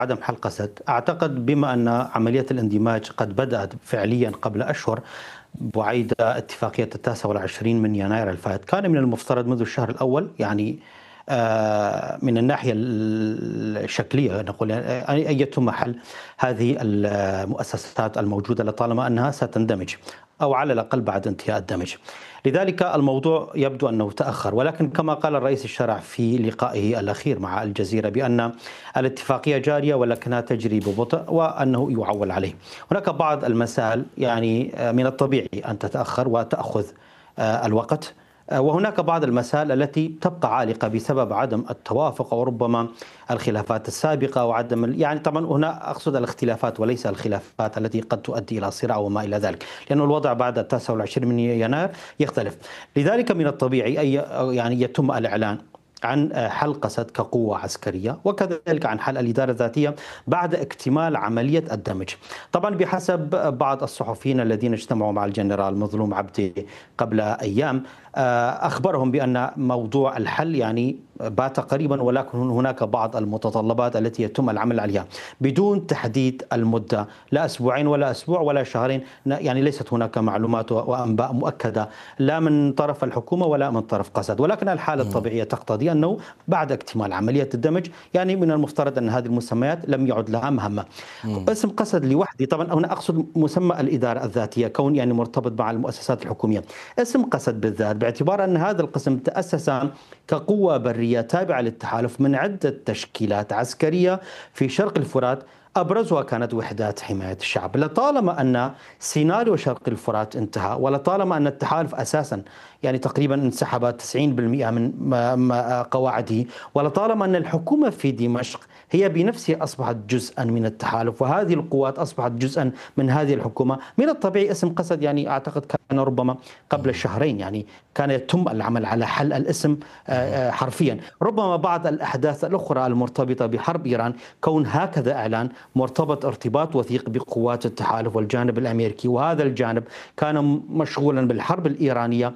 عدم حل قسد. أعتقد بما أن عملية الاندماج قد بدأت فعليا قبل أشهر بعيد اتفاقية 29 من يناير الفائت، كان من المفترض منذ الشهر الأول يعني من الناحية الشكلية نقول أن يتم حل هذه المؤسسات الموجودة لطالما أنها ستندمج أو على الأقل بعد انتهاء الدمج. لذلك الموضوع يبدو أنه تأخر، ولكن كما قال الرئيس الشرع في لقائه الأخير مع الجزيرة بأن الاتفاقية جارية ولكنها تجري ببطء وأنه يعول عليه. هناك بعض المسائل يعني من الطبيعي أن تتأخر وتأخذ الوقت، وهناك بعض المسائل التي تبقى عالقة بسبب عدم التوافق أو ربما الخلافات السابقة وعدم يعني طبعا هنا أقصد الاختلافات وليس الخلافات التي قد تؤدي إلى صراع وما إلى ذلك، لأن الوضع بعد 29 من يناير يختلف. لذلك من الطبيعي أي يعني يتم الإعلان عن حل قسد كقوة عسكرية وكذلك عن حل الإدارة الذاتية بعد اكتمال عملية الدمج. طبعا بحسب بعض الصحفيين الذين اجتمعوا مع الجنرال مظلوم عبدي قبل أيام أخبرهم بأن موضوع الحل يعني بات قريبا، ولكن هناك بعض المتطلبات التي يتم العمل عليها بدون تحديد المدة، لا أسبوعين ولا أسبوع ولا شهرين، يعني ليست هناك معلومات وأنباء مؤكدة لا من طرف الحكومة ولا من طرف قسد، ولكن الحالة الطبيعية تقتضي أنه بعد اكتمال عملية الدمج يعني من المفترض أن هذه المسميات لم يعد لها مهمة. اسم قسد لوحده طبعا هنا أقصد مسمى الإدارة الذاتية كون يعني مرتبط مع المؤسسات الحكومية. اسم قسد بالذات باعتبار أن هذا القسم تأسس كقوة برية تابعة للتحالف من عدة تشكيلات عسكرية في شرق الفرات، أبرزها كانت وحدات حماية الشعب. لطالما أن سيناريو شرق الفرات انتهى ولطالما أن التحالف أساسا يعني تقريبا انسحب 90% من قواعده، ولطالما أن الحكومة في دمشق هي بنفسها أصبحت جزءا من التحالف وهذه القوات أصبحت جزءا من هذه الحكومة، من الطبيعي اسم قسد يعني أعتقد كان ربما قبل شهرين يعني كان يتم العمل على حل الاسم حرفيا. ربما بعض الأحداث الأخرى المرتبطة بحرب إيران كون هكذا إعلان مرتبط ارتباط وثيق بقوات التحالف والجانب الأمريكي، وهذا الجانب كان مشغولا بالحرب الإيرانية،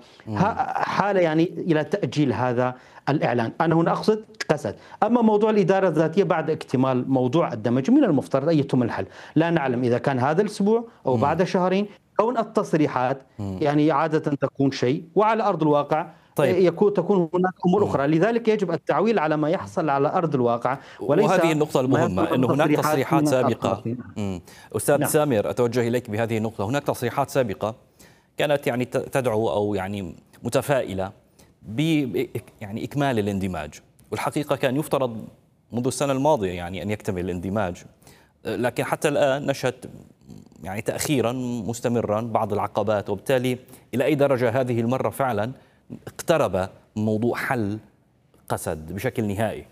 حال يعني إلى تأجيل هذا الإعلان. أنا هنا أقصد قسد. أما موضوع الإدارة الذاتية بعد اكتمال موضوع الدمج من المفترض أن يتم الحل، لا نعلم إذا كان هذا الأسبوع أو بعد شهرين، كون التصريحات يعني عادة تكون شيء وعلى أرض الواقع طيب. تكون هناك أمور أخرى. لذلك يجب التعويل على ما يحصل على أرض الواقع وليس وهذه النقطة المهمة أنه هناك تصريحات سابقة. أستاذ نعم. سامر أتوجه إليك بهذه النقطة. هناك تصريحات سابقة كانت يعني تدعو أو يعني متفائلة يعني إكمال الاندماج، والحقيقة كان يفترض منذ السنة الماضية يعني أن يكتمل الاندماج، لكن حتى الآن نشهد يعني تأخيرا مستمرا، بعض العقبات، وبالتالي إلى أي درجة هذه المرة فعلا اقترب موضوع حل قسد بشكل نهائي؟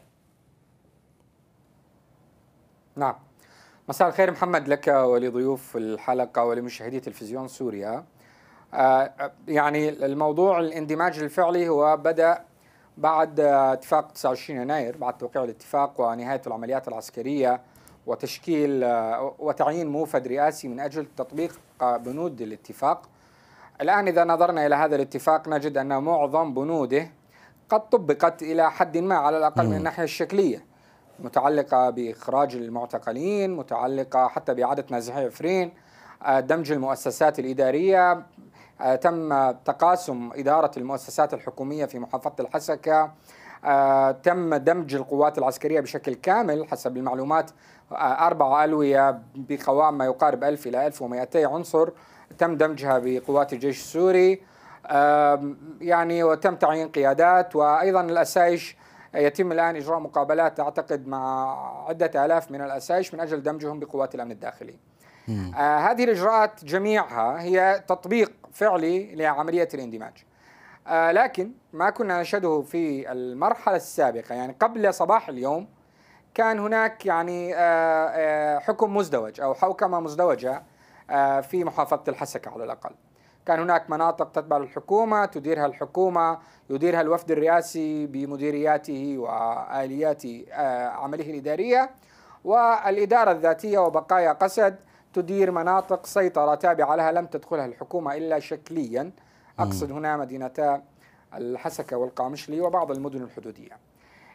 نعم، مساء الخير محمد لك ولضيوف الحلقة ولمشاهدي تلفزيون سوريا. يعني الموضوع الاندماج الفعلي هو بدأ بعد اتفاق 29 يناير، بعد توقيع الاتفاق ونهاية العمليات العسكرية وتشكيل وتعيين موفد رئاسي من أجل تطبيق بنود الاتفاق. الآن إذا نظرنا إلى هذا الاتفاق نجد أن معظم بنوده قد طبقت إلى حد ما على الأقل من الناحية الشكلية، متعلقة بإخراج المعتقلين، متعلقة حتى بإعادة نازحي عفرين، دمج المؤسسات الإدارية، تم تقاسم إدارة المؤسسات الحكومية في محافظة الحسكة، تم دمج القوات العسكرية بشكل كامل حسب المعلومات 4 ألوية بقوام ما يقارب 1000 إلى 1200 عنصر تم دمجها بقوات الجيش السوري، يعني وتم تعيين قيادات، وأيضا الأسايش يتم الآن إجراء مقابلات أعتقد مع عدة آلاف من الأسايش من أجل دمجهم بقوات الأمن الداخلي. هذه الإجراءات جميعها هي تطبيق فعلي لعملية الاندماج، لكن ما كنا نشهده في المرحلة السابقة يعني قبل صباح اليوم كان هناك يعني حكم مزدوج أو حوكمة مزدوجة في محافظة الحسكة على الأقل. كان هناك مناطق تتبع الحكومة تديرها الحكومة، يديرها الوفد الرئاسي بمديرياته وآليات عمله الإدارية، والإدارة الذاتية وبقايا قسد تدير مناطق سيطرة تابعة لها لم تدخلها الحكومة إلا شكليا، أقصد هنا مدينتا الحسكة والقامشلي وبعض المدن الحدودية.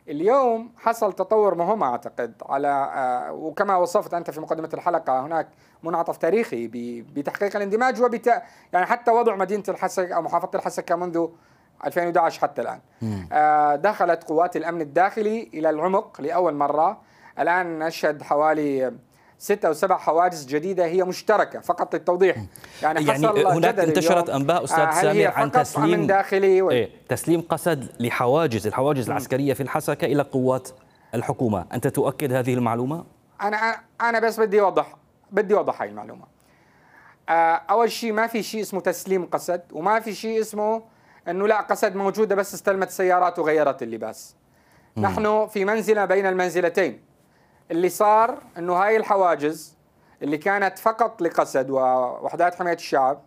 اليوم حصل تطور مهم أعتقد على وكما وصفت أنت في مقدمة الحلقة، هناك منعطف تاريخي بتحقيق الاندماج يعني حتى وضع مدينة الحسكة أو محافظة الحسكة منذ 2011 حتى الآن. دخلت قوات الأمن الداخلي إلى العمق لأول مرة. الآن نشهد حوالي 6 أو 7 حواجز جديدة هي مشتركة، فقط للتوضيح. يعني هناك انتشرت أنباء أستاذ سامر عن تسليم داخلي تسليم قسد الحواجز العسكرية في الحسكة إلى قوات الحكومة. أنت تؤكد هذه المعلومة؟ أنا بس بدي أوضح هاي المعلومة. أول شيء ما في شيء اسمه تسليم قسد، وما في شيء اسمه أنه لا قسد موجودة بس استلمت سيارات وغيرت اللباس. نحن في منزلة بين المنزلتين. اللي صار أنه هاي الحواجز اللي كانت فقط لقسد ووحدات حماية الشعب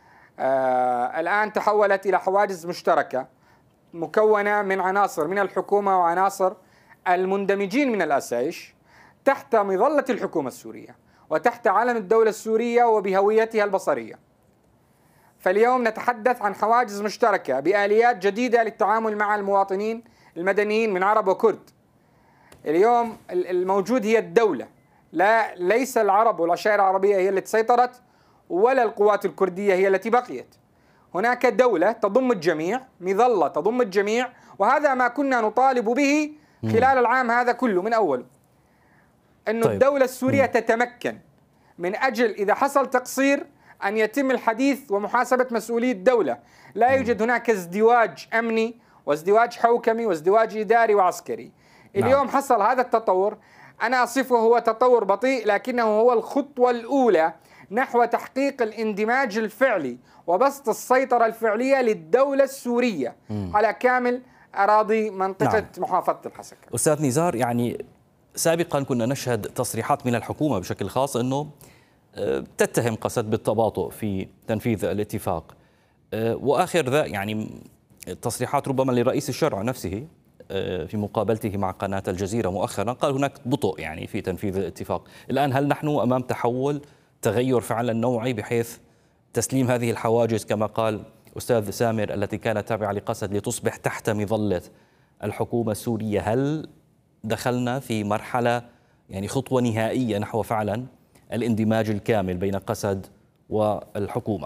الآن تحولت إلى حواجز مشتركة مكونة من عناصر من الحكومة وعناصر المندمجين من الأسايش تحت مظلة الحكومة السورية وتحت علم الدولة السورية وبهويتها البصرية. فاليوم نتحدث عن حواجز مشتركة بآليات جديدة للتعامل مع المواطنين المدنيين من عرب وكرد. اليوم الموجود هي الدولة، ليس العرب والعشائر العربية هي التي سيطرت ولا القوات الكردية هي التي بقيت. هناك دولة تضم الجميع، مظلة تضم الجميع، وهذا ما كنا نطالب به خلال العام هذا كله من أوله. أن الدولة السورية تتمكن من أجل إذا حصل تقصير أن يتم الحديث ومحاسبة مسؤولي الدولة. لا يوجد هناك ازدواج أمني وازدواج حوكمي وازدواج إداري وعسكري. اليوم حصل هذا التطور، أنا أصفه هو تطور بطيء لكنه هو الخطوة الأولى نحو تحقيق الاندماج الفعلي وبسط السيطرة الفعلية للدولة السورية على كامل أراضي منطقة محافظة الحسكة. أستاذ نزار، يعني سابقا كنا نشهد تصريحات من الحكومة بشكل خاص أنه تتهم قسد بالتباطؤ في تنفيذ الاتفاق، وآخر ذا يعني تصريحات ربما لرئيس الشرع نفسه في مقابلته مع قناة الجزيرة مؤخرا قال هناك بطء يعني في تنفيذ الاتفاق. الآن هل نحن أمام تغير فعلا نوعي بحيث تسليم هذه الحواجز كما قال أستاذ سامر التي كانت تابعة لقسد لتصبح تحت مظلة الحكومة السورية؟ هل دخلنا في مرحلة يعني خطوة نهائية نحو فعلا الاندماج الكامل بين قسد والحكومة؟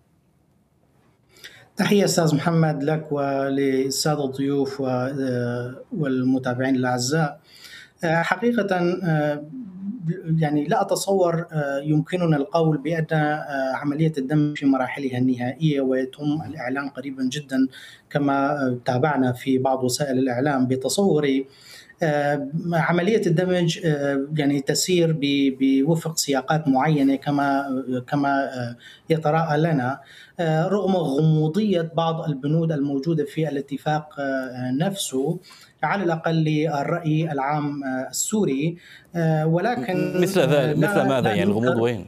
تحية أستاذ محمد لك وللسادة الضيوف والمتابعين الأعزاء. حقيقة يعني لا أتصور يمكننا القول بأن عملية الدمج في مراحلها النهائية ويتم الإعلان قريبا جدا كما تابعنا في بعض وسائل الإعلام. بتصوري عملية الدمج يعني تسير بوفق سياقات معينة كما يتراءى لنا، رغم غموضية بعض البنود الموجودة في الاتفاق نفسه على الأقل للرأي العام السوري. ولكن مثل ماذا يعني الغموض وين؟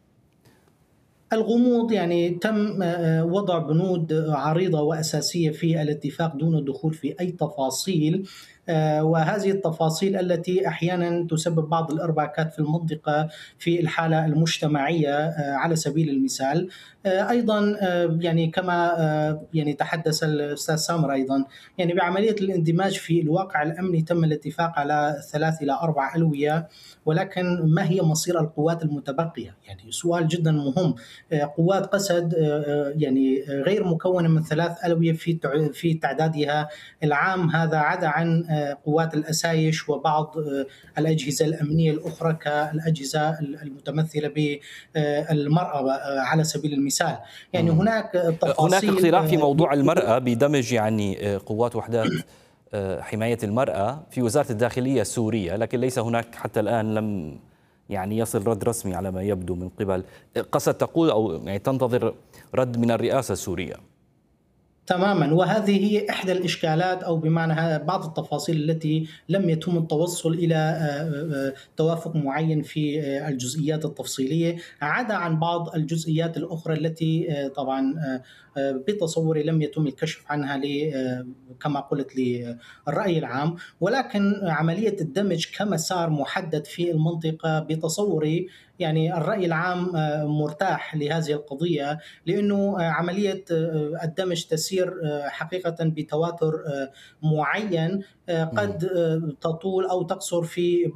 الغموض يعني تم وضع بنود عريضة وأساسية في الاتفاق دون الدخول في أي تفاصيل، وهذه التفاصيل التي أحيانا تسبب بعض الإرباكات في المنطقة في الحالة المجتمعية. على سبيل المثال أيضا يعني كما يعني تحدث الأستاذ سامر أيضا يعني بعملية الاندماج في الواقع الأمني تم الاتفاق على 3 إلى 4 ألوية، ولكن ما هي مصير القوات المتبقية؟ يعني سؤال جدا مهم. قوات قسد يعني غير مكونة من 3 ألوية في تعدادها العام هذا، عدا عن قوات الأسايش وبعض الأجهزة الأمنية الأخرى كالأجهزة المتمثلة بالمرأة على سبيل المثال. يعني هناك تفاصيل، هناك اختلاف في موضوع المرأة بدمج يعني قوات وحدات حماية المرأة في وزارة الداخلية السورية، لكن ليس هناك حتى الآن لم يعني يصل رد رسمي على ما يبدو من قبل قسد تقول أو يعني تنتظر رد من الرئاسة السورية. تماما، وهذه هي إحدى الإشكالات أو بمعنى بعض التفاصيل التي لم يتم التوصل إلى توافق معين في الجزئيات التفصيلية، عدا عن بعض الجزئيات الأخرى التي طبعا بتصوري لم يتم الكشف عنها كما قلت للرأي العام. ولكن عملية الدمج كمسار محدد في المنطقة بتصوري يعني الرأي العام مرتاح لهذه القضية، لأنه عملية الدمج تسير تسير حقيقة بتواتر معين قد تطول أو تقصر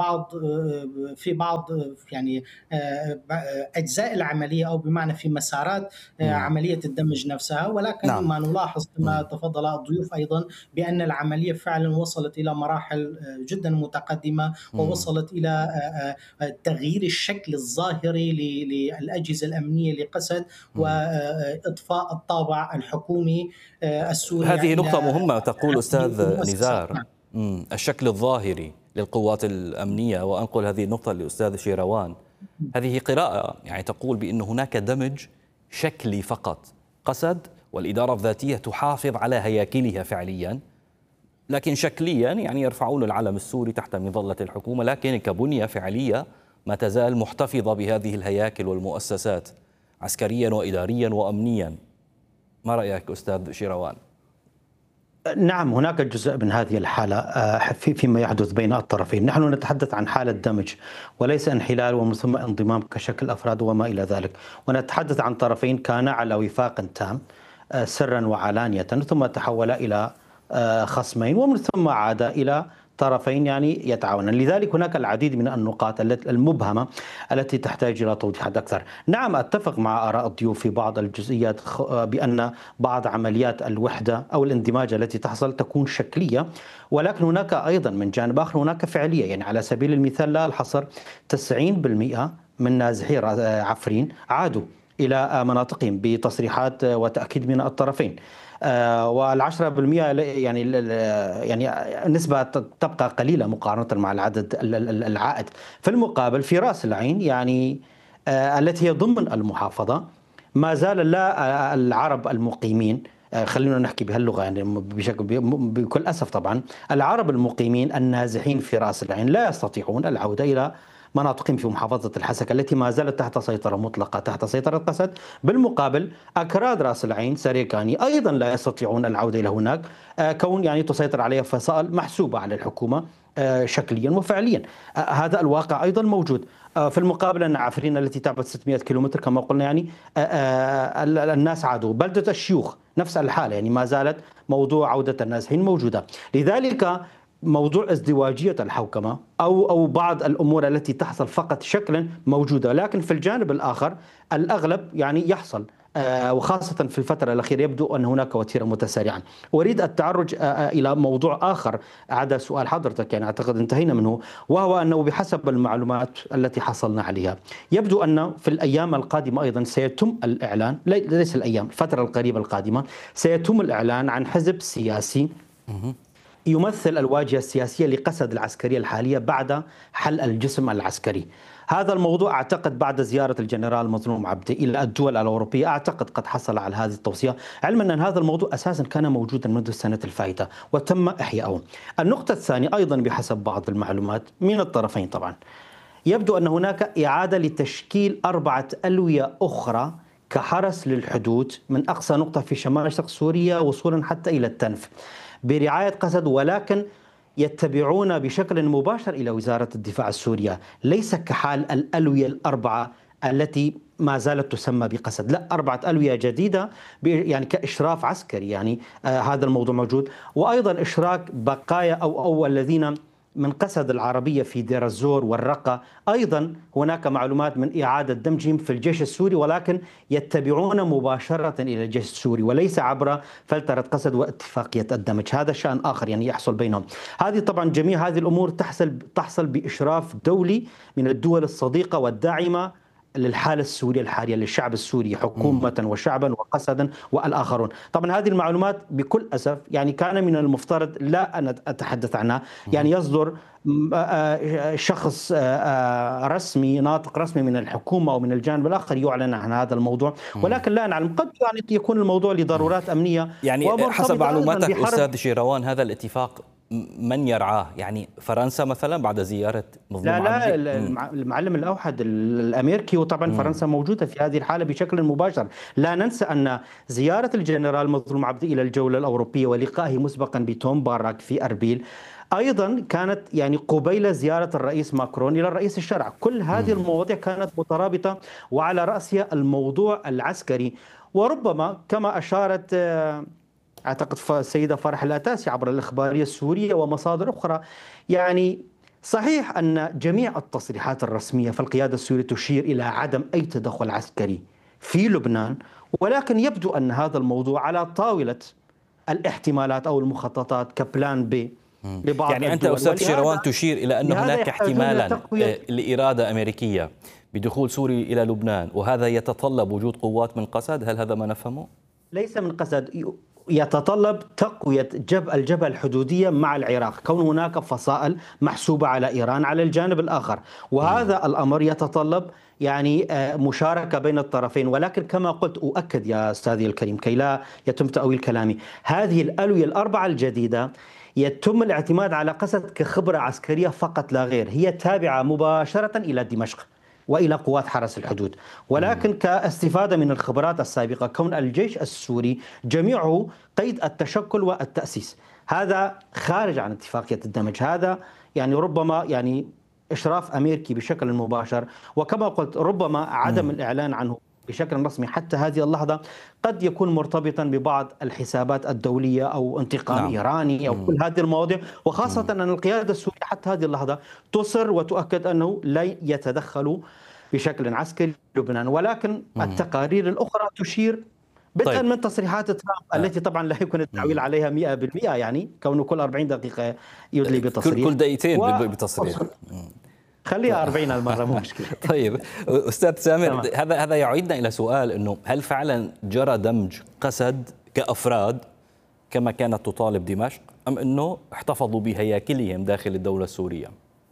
في بعض يعني أجزاء العملية، أو بمعنى في مسارات عملية الدمج نفسها. ولكن نعم. ما نلاحظ كما تفضل الضيوف أيضا بأن العملية فعلا وصلت إلى مراحل جدا متقدمة، ووصلت إلى تغيير الشكل الظاهري للأجهزة الأمنية لقسد وإضفاء الطابع الحكومي السوري. هذه نقطة مهمة تقول أستاذ نزار. نعم. الشكل الظاهري للقوات الأمنية، وأنقل هذه النقطة لأستاذ شيروان. هذه قراءة يعني تقول بأن هناك دمج شكلي فقط. قسد والإدارة الذاتية تحافظ على هياكلها فعليا، لكن شكليا يعني يرفعون العلم السوري تحت مظلة الحكومة، لكن كبنية فعلية ما تزال محتفظة بهذه الهياكل والمؤسسات عسكريا وإداريا وأمنيا. ما رأيك أستاذ شيروان؟ نعم، هناك جزء من هذه الحالة فيما يحدث بين الطرفين. نحن نتحدث عن حالة دمج وليس انحلال ومن ثم انضمام كشكل أفراد وما إلى ذلك، ونتحدث عن طرفين كانا على وفاق تام سرا وعلانية، ثم تحول إلى خصمين ومن ثم عاد إلى طرفين يعني يتعاونون. لذلك هناك العديد من النقاط المبهمة التي تحتاج إلى توضيحات أكثر. نعم، أتفق مع آراء الضيوف في بعض الجزئيات بأن بعض عمليات الوحدة أو الاندماج التي تحصل تكون شكلية، ولكن هناك أيضا من جانب آخر هناك فعلية. يعني على سبيل المثال لا الحصر 90% من نازحي عفرين عادوا إلى مناطقهم بتصريحات وتأكيد من الطرفين، وال10% يعني النسبة تبقى قليلة مقارنة مع العدد العائد. في المقابل في رأس العين يعني التي هي ضمن المحافظة ما زال لا العرب المقيمين، خلينا نحكي بهاللغة يعني بكل أسف طبعا، العرب المقيمين النازحين في رأس العين لا يستطيعون العودة إلى مناطقهم في محافظة الحسكة التي ما زالت تحت سيطرة مطلقة تحت سيطرة قسد. بالمقابل أكراد رأس العين سريكاني أيضا لا يستطيعون العودة إلى هناك، كون يعني تسيطر عليها فصائل محسوبة على الحكومة شكليا وفعليا. هذا الواقع أيضا موجود. في المقابل أن عفرين التي تعبت 600 كيلومتر كما قلنا يعني الناس عادوا. بلدة الشيوخ نفس الحالة، يعني ما زالت موضوع عودة النازحين موجودة. لذلك موضوع ازدواجية الحوكمة أو بعض الأمور التي تحصل فقط شكلا موجودة، لكن في الجانب الآخر الأغلب يعني يحصل، وخاصة في الفترة الأخيرة يبدو أن هناك وتيرة متسارعة. أريد التعرج إلى موضوع آخر عدا سؤال حضرتك، يعني أعتقد انتهينا منه، وهو أنه بحسب المعلومات التي حصلنا عليها يبدو أن في الأيام القادمة أيضا سيتم الإعلان، ليس الأيام، الفترة القريبة القادمة سيتم الإعلان عن حزب سياسي يمثل الواجهة السياسية لقسد العسكرية الحالية بعد حل الجسم العسكري. هذا الموضوع أعتقد بعد زيارة الجنرال مظلوم عبدي إلى الدول الأوروبية أعتقد قد حصل على هذه التوصية، علما أن هذا الموضوع أساسا كان موجودا منذ السنة الفائتة وتم إحياؤه. النقطة الثانية أيضا بحسب بعض المعلومات من الطرفين طبعا يبدو أن هناك إعادة لتشكيل 4 ألوية أخرى كحرس للحدود من أقصى نقطة في شمال شرق سوريا وصولا حتى إلى التنف برعاية قسد، ولكن يتبعون بشكل مباشر إلى وزارة الدفاع السورية، ليس كحال الألوية ال4 التي ما زالت تسمى بقسد، لا 4 ألوية جديدة يعني كإشراف عسكري. يعني هذا الموضوع موجود، وأيضا إشراك بقايا أو الذين من قسد العربية في دير الزور والرقة. أيضا هناك معلومات من إعادة دمجهم في الجيش السوري، ولكن يتبعون مباشرة إلى الجيش السوري وليس عبر فلترة قسد واتفاقية الدمج. هذا شأن آخر يعني يحصل بينهم. هذه طبعا جميع هذه الأمور تحصل بإشراف دولي من الدول الصديقة والداعمة للحالة السورية الحالية للشعب السوري حكومة وشعبا وقسدا والآخرون. طبعا هذه المعلومات بكل أسف يعني كان من المفترض لا أن أتحدث عنها، يعني يصدر شخص رسمي ناطق رسمي من الحكومة أو من الجانب الآخر يعلن عن هذا الموضوع، ولكن لا نعلم، قد يعني يكون الموضوع لضرورات أمنية. يعني حسب معلوماتك أستاذ شيروان هذا الاتفاق من يرعاه؟ يعني فرنسا مثلا بعد زيارة مظلوم عبدي؟ لا المعلم الأوحد الأمريكي، وطبعا فرنسا موجودة في هذه الحالة بشكل مباشر. لا ننسى أن زيارة الجنرال مظلوم عبدي إلى الجولة الأوروبية ولقائه مسبقا بتوم باراك في أربيل أيضا كانت يعني قبيل زيارة الرئيس ماكرون إلى الرئيس الشرع. كل هذه المواضيع كانت مترابطة وعلى رأسها الموضوع العسكري. وربما كما أشارت أعتقد السيدة فرح الأتاسي عبر الإخبارية السورية ومصادر أخرى. يعني صحيح أن جميع التصريحات الرسمية في القيادة السورية تشير إلى عدم أي تدخل عسكري في لبنان، ولكن يبدو أن هذا الموضوع على طاولة الاحتمالات أو المخططات كبلان بي لبعض يعني أنت الدول. أستاذ شيروان تشير إلى أن هناك احتمالا لإرادة أمريكية بدخول سوريا إلى لبنان، وهذا يتطلب وجود قوات من قسد. هل هذا ما نفهمه؟ ليس من قسد، يتطلب تقوية الجبهة الحدودية مع العراق، كون هناك فصائل محسوبة على إيران على الجانب الآخر، وهذا الأمر يتطلب يعني مشاركة بين الطرفين. ولكن كما قلت أؤكد يا أستاذي الكريم كي لا يتم تأويل كلامي، هذه الألوية الأربعة الجديدة يتم الاعتماد على قسد كخبرة عسكرية فقط لا غير، هي تابعة مباشرة إلى دمشق وإلى قوات حرس الحدود، ولكن كاستفادة من الخبرات السابقة، كون الجيش السوري جميعه قيد التشكل والتأسيس، هذا خارج عن اتفاقية الدمج، هذا يعني ربما يعني إشراف أمريكي بشكل مباشر، وكما قلت ربما عدم الإعلان عنه بشكل رسمي حتى هذه اللحظة قد يكون مرتبطا ببعض الحسابات الدولية أو انتقام إيراني أو كل هذه المواضيع، وخاصة أن القيادة السورية حتى هذه اللحظة تصر وتؤكد أنه لا يتدخل بشكل عسكري لبنان. ولكن التقارير الأخرى تشير بدءا من تصريحات ترامب التي طبعا لا يمكن التعويل عليها 100%، يعني كونه كل 40 دقيقة يدلي بتصريح، كل دقيقتين بتصريح، خليها 40 المرة مو مشكلة. طيب أستاذ سامر، هذا يعيدنا إلى سؤال أنه هل فعلا جرى دمج قسد كأفراد كما كانت تطالب دمشق، أم أنه احتفظوا بهياكلهم داخل الدولة السورية؟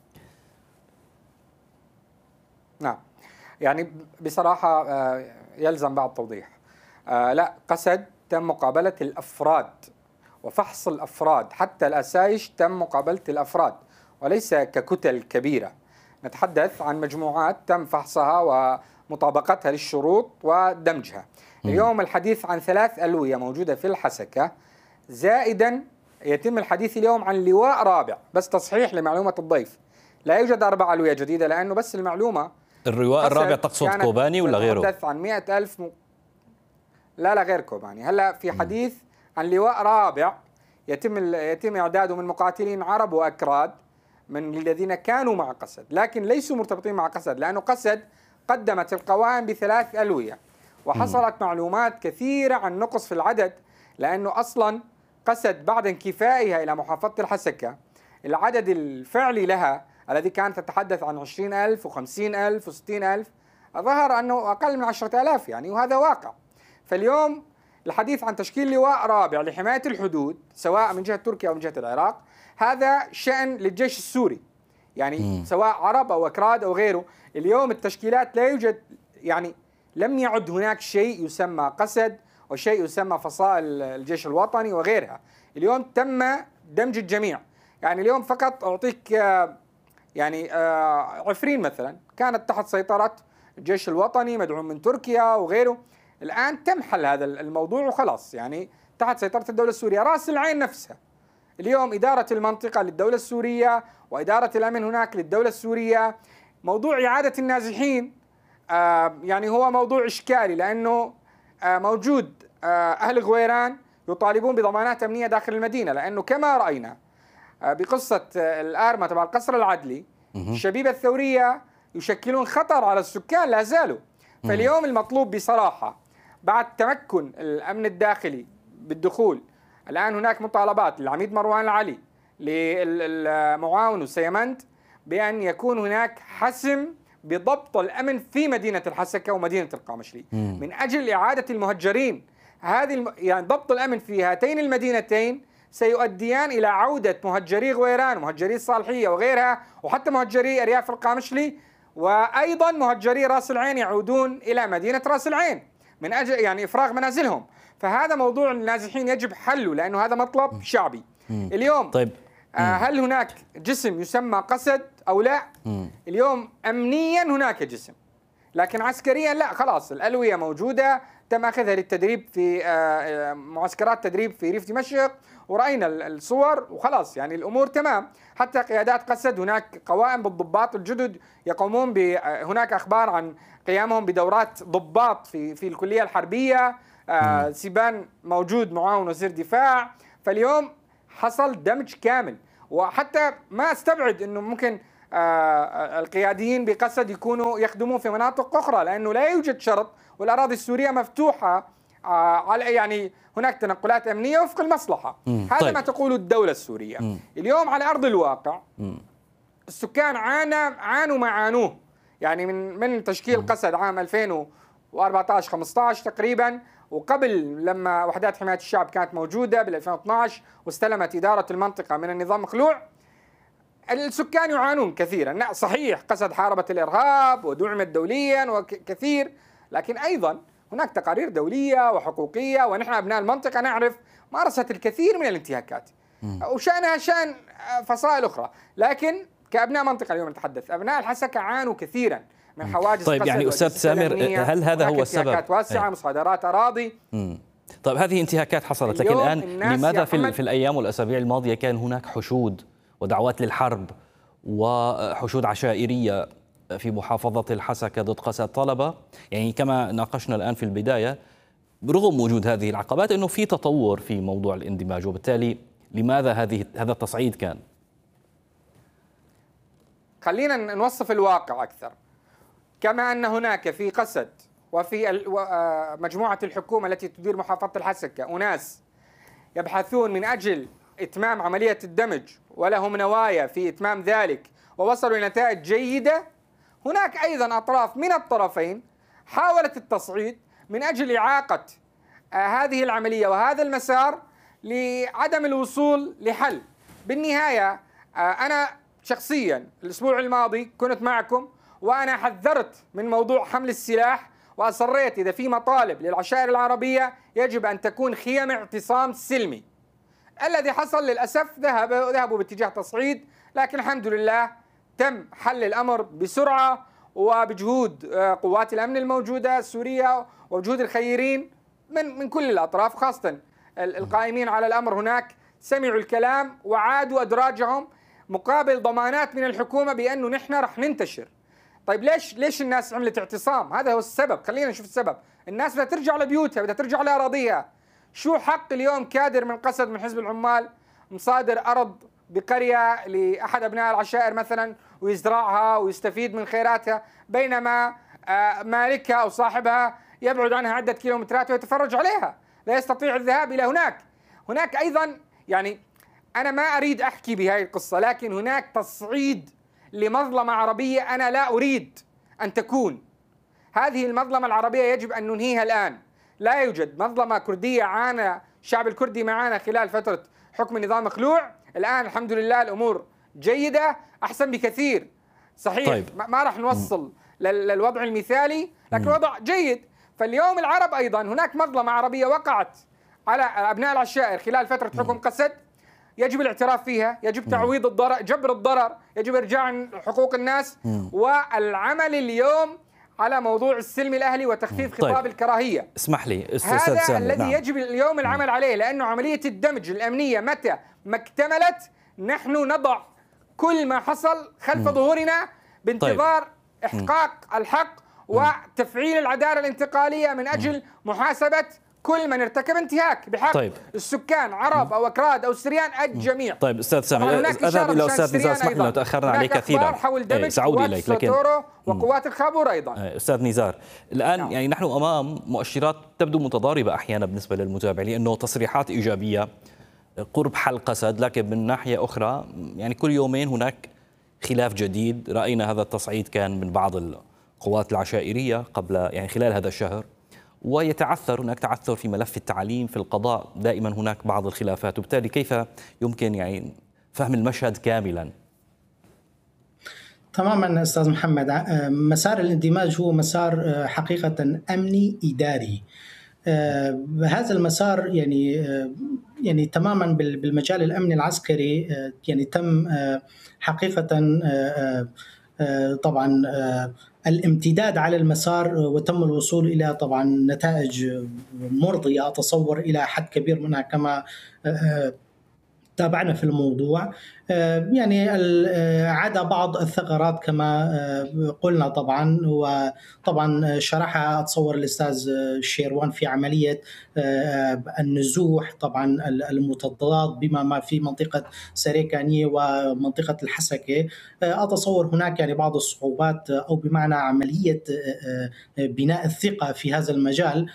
نعم، يعني بصراحة يلزم بعض توضيح. لا، قسد تم مقابلة الأفراد وفحص الأفراد، حتى الأسايش تم مقابلة الأفراد وليس ككتل كبيرة. نتحدث عن مجموعات تم فحصها ومطابقتها للشروط ودمجها. اليوم الحديث عن 3 ألوية موجودة في الحسكة، زائدا يتم الحديث اليوم عن لواء رابع. بس تصحيح لمعلومة الضيف، لا يوجد 4 ألوية جديدة، لأنه بس المعلومة اللواء الرابع تقصد كوباني ولا غيره؟ نتحدث عن 100,000 لا غير كوباني. هلا في حديث عن لواء رابع يتم إعداده من مقاتلين عرب وأكراد من الذين كانوا مع قسد، لكن ليسوا مرتبطين مع قسد، لأنه قسد قدمت القوائم ب3 ألوية وحصلت معلومات كثيرة عن نقص في العدد، لأنه أصلا قسد بعد انكفائها إلى محافظة الحسكة العدد الفعلي لها الذي كانت تتحدث عن 20,000 و50,000 و60,000 ظهر أنه أقل من 10,000 يعني، وهذا واقع. فاليوم الحديث عن تشكيل لواء رابع لحماية الحدود سواء من جهة تركيا أو من جهة العراق، هذا شأن للجيش السوري، يعني سواء عرب أو أكراد أو غيره. اليوم التشكيلات لا يوجد، يعني لم يعد هناك شيء يسمى قسد وشيء يسمى فصائل الجيش الوطني وغيرها. اليوم تم دمج الجميع. يعني اليوم فقط أعطيك يعني عفرين مثلا كانت تحت سيطرة الجيش الوطني مدعوم من تركيا وغيره، الآن تم حل هذا الموضوع وخلاص، يعني تحت سيطرة الدولة السورية. رأس العين نفسها اليوم إدارة المنطقة للدولة السورية وإدارة الأمن هناك للدولة السورية. موضوع إعادة النازحين يعني هو موضوع إشكالي، لأنه موجود أهل غويران يطالبون بضمانات أمنية داخل المدينة، لأنه كما رأينا بقصة الآرمة تبع القصر العدلي الشبيبة الثورية يشكلون خطر على السكان لا زالوا. فاليوم المطلوب بصراحة بعد تمكن الأمن الداخلي بالدخول، الآن هناك مطالبات للعميد مروان العلي للمعاون سيمنت بأن يكون هناك حسم بضبط الأمن في مدينة الحسكة ومدينة القامشلي من أجل إعادة المهجرين. يعني ضبط الأمن في هاتين المدينتين سيؤديان إلى عودة مهجري غويران ومهجري الصالحية وغيرها، وحتى مهجري أرياف القامشلي، وأيضا مهجري راس العين يعودون إلى مدينة راس العين من أجل يعني إفراغ منازلهم. فهذا موضوع النازحين يجب حله، لأنه هذا مطلب شعبي. اليوم طيب هل هناك جسم يسمى قسد أو لا؟ اليوم أمنيا هناك جسم، لكن عسكريا لا، خلاص الألوية موجودة، تم أخذها للتدريب في معسكرات تدريب في ريف دمشق ورأينا الصور وخلاص، يعني الأمور تمام. حتى قيادات قسد هناك قوائم بالضباط الجدد يقومون هناك أخبار عن قيامهم بدورات ضباط في الكلية الحربية سيبان موجود معاون وزير دفاع. فاليوم حصل دمج كامل، وحتى ما استبعد انه ممكن القياديين بقسد يكونوا يخدمون في مناطق اخرى، لانه لا يوجد شرط والاراضي السوريه مفتوحه على يعني هناك تنقلات امنيه وفق المصلحه. هذا طيب. ما تقوله الدوله السوريه. اليوم على ارض الواقع السكان عانوا ما عانوه، يعني من تشكيل قسد عام 2014 15 تقريبا، وقبل لما وحدات حمايه الشعب كانت موجوده بال 2012 واستلمت اداره المنطقه من النظام مخلوع. السكان يعانون كثيرا. صحيح قسد حاربت الارهاب ودعمت دوليا وكثير، لكن ايضا هناك تقارير دوليه وحقوقيه، ونحن ابناء المنطقه نعرف مارست الكثير من الانتهاكات وشانها شان فصائل اخرى. لكن كابناء منطقه اليوم نتحدث، ابناء الحسكه عانوا كثيرا من حواجز. طيب يعني استاذ سامر، هل هذا هو السبب؟ انتهاكات واسعه، مصادرات اراضي. طيب هذه انتهاكات حصلت، لكن الان لماذا في الايام والاسابيع الماضيه كان هناك حشود ودعوات للحرب وحشود عشائريه في محافظه الحسكه ضد قسد طلبه؟ يعني كما ناقشنا الان في البدايه، رغم وجود هذه العقبات انه في تطور في موضوع الاندماج، وبالتالي لماذا هذا التصعيد كان؟ خلينا نوصف الواقع اكثر. كما أن هناك في قسد وفي مجموعة الحكومة التي تدير محافظة الحسكة أناس يبحثون من أجل إتمام عملية الدمج ولهم نوايا في إتمام ذلك ووصلوا إلى نتائج جيدة، هناك أيضا أطراف من الطرفين حاولت التصعيد من أجل إعاقة هذه العملية وهذا المسار لعدم الوصول لحل. بالنهاية أنا شخصيا الأسبوع الماضي كنت معكم وأنا حذرت من موضوع حمل السلاح، وأصريت إذا في مطالب للعشائر العربية يجب أن تكون خيم اعتصام سلمي. الذي حصل للأسف ذهبوا باتجاه تصعيد، لكن الحمد لله تم حل الأمر بسرعة وبجهود قوات الأمن الموجودة السورية وبجهود الخيرين من كل الأطراف، خاصة القائمين على الأمر هناك سمعوا الكلام وعادوا أدراجهم مقابل ضمانات من الحكومة بأنه نحن رح ننتشر. طيب ليش الناس عملت اعتصام؟ هذا هو السبب. خلينا نشوف السبب. الناس بدها ترجع لبيوتها، بدها ترجع لأراضيها. شو حق اليوم كادر من قسد من حزب العمال مصادر أرض بقرية لأحد أبناء العشائر مثلا ويزرعها ويستفيد من خيراتها، بينما مالكها أو صاحبها يبعد عنها عدة كيلومترات ويتفرج عليها، لا يستطيع الذهاب إلى هناك أيضا يعني أنا ما أريد أحكي بهذه القصة، لكن هناك تصعيد لمظلمة عربية أنا لا أريد أن تكون. هذه المظلمة العربية يجب أن ننهيها الآن. لا يوجد مظلمة كردية عانى الشعب الكردي معنا خلال فترة حكم النظام مخلوع. الآن الحمد لله الأمور جيدة، أحسن بكثير. صحيح طيب. ما راح نوصل للوضع المثالي، لكن الوضع جيد. فاليوم العرب أيضا هناك مظلمة عربية وقعت على أبناء العشائر خلال فترة حكم قسد، يجب الاعتراف فيها، يجب تعويض الضرر، جبر الضرر، يجب إرجاع حقوق الناس، والعمل اليوم على موضوع السلم الأهلي وتخفيف خطاب طيب. الكراهية. اسمح لي هذا الذي يجب اليوم العمل عليه، لأنه عملية الدمج الأمنية متى ما اكتملت نحن نضع كل ما حصل خلف ظهورنا بانتظار طيب. إحقاق الحق وتفعيل العدالة الانتقالية من أجل محاسبة كل من ارتكب انتهاك بحق طيب. السكان عرب أو أكراد أو سريان الجميع. طيب أستاذ سامي، أذهب إلى أستاذ نزار، اسمح لي لو تأخرنا عليه كثيرا. سأعود إليك، لكن وقوات الخابور أيضا. أستاذ نزار، الآن يعني نحن أمام مؤشرات تبدو متضاربة أحيانا بالنسبة للمتابع، لأنه تصريحات إيجابية قرب حل قسد، لكن من ناحية أخرى يعني كل يومين هناك خلاف جديد. رأينا هذا التصعيد كان من بعض القوات العشائرية قبل يعني خلال هذا الشهر، ويتعثر هناك تعثر في ملف التعليم، في القضاء دائما هناك بعض الخلافات، وبالتالي كيف يمكن يعني فهم المشهد كاملا؟ تماما أستاذ محمد، مسار الاندماج هو مسار حقيقة أمني إداري. هذا المسار يعني تماما بالمجال الأمني العسكري يعني تم حقيقة طبعا الامتداد على المسار وتم الوصول إلى طبعا نتائج مرضية أتصور إلى حد كبير منها، تابعنا في الموضوع. يعني عدا بعض الثغرات كما قلنا طبعا، وطبعا شرحها أتصور الأستاذ شيروان في عملية النزوح طبعا المتضاد بما ما في منطقة سريكانية ومنطقة الحسكة. أتصور هناك يعني بعض الصعوبات أو بمعنى عملية بناء الثقة في هذا المجال.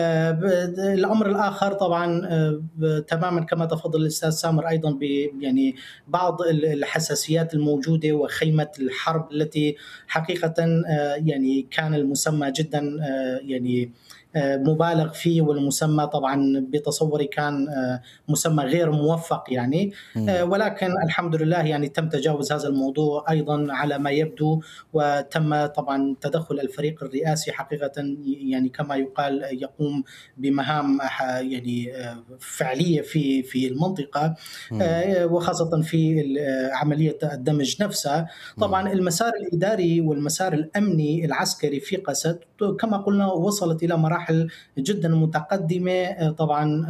الأمر الآخر طبعا تماما كما تفضل الأستاذ سامر أيضا يعني بعض الحساسيات الموجودة وخيمة الحرب التي حقيقة يعني كان المسمى جدا يعني مبالغ فيه، والمسمى طبعا بتصوري كان مسمى غير موفق يعني. ولكن الحمد لله يعني تم تجاوز هذا الموضوع أيضا على ما يبدو، وتم طبعا تدخل الفريق الرئاسي حقيقة يعني كما يقال يقوم بمهام يعني فعلية في المنطقة، وخاصة في عملية الدمج نفسها. طبعا المسار الإداري والمسار الأمني العسكري في قسد كما قلنا وصلت إلى مراحل جدا متقدمة، طبعا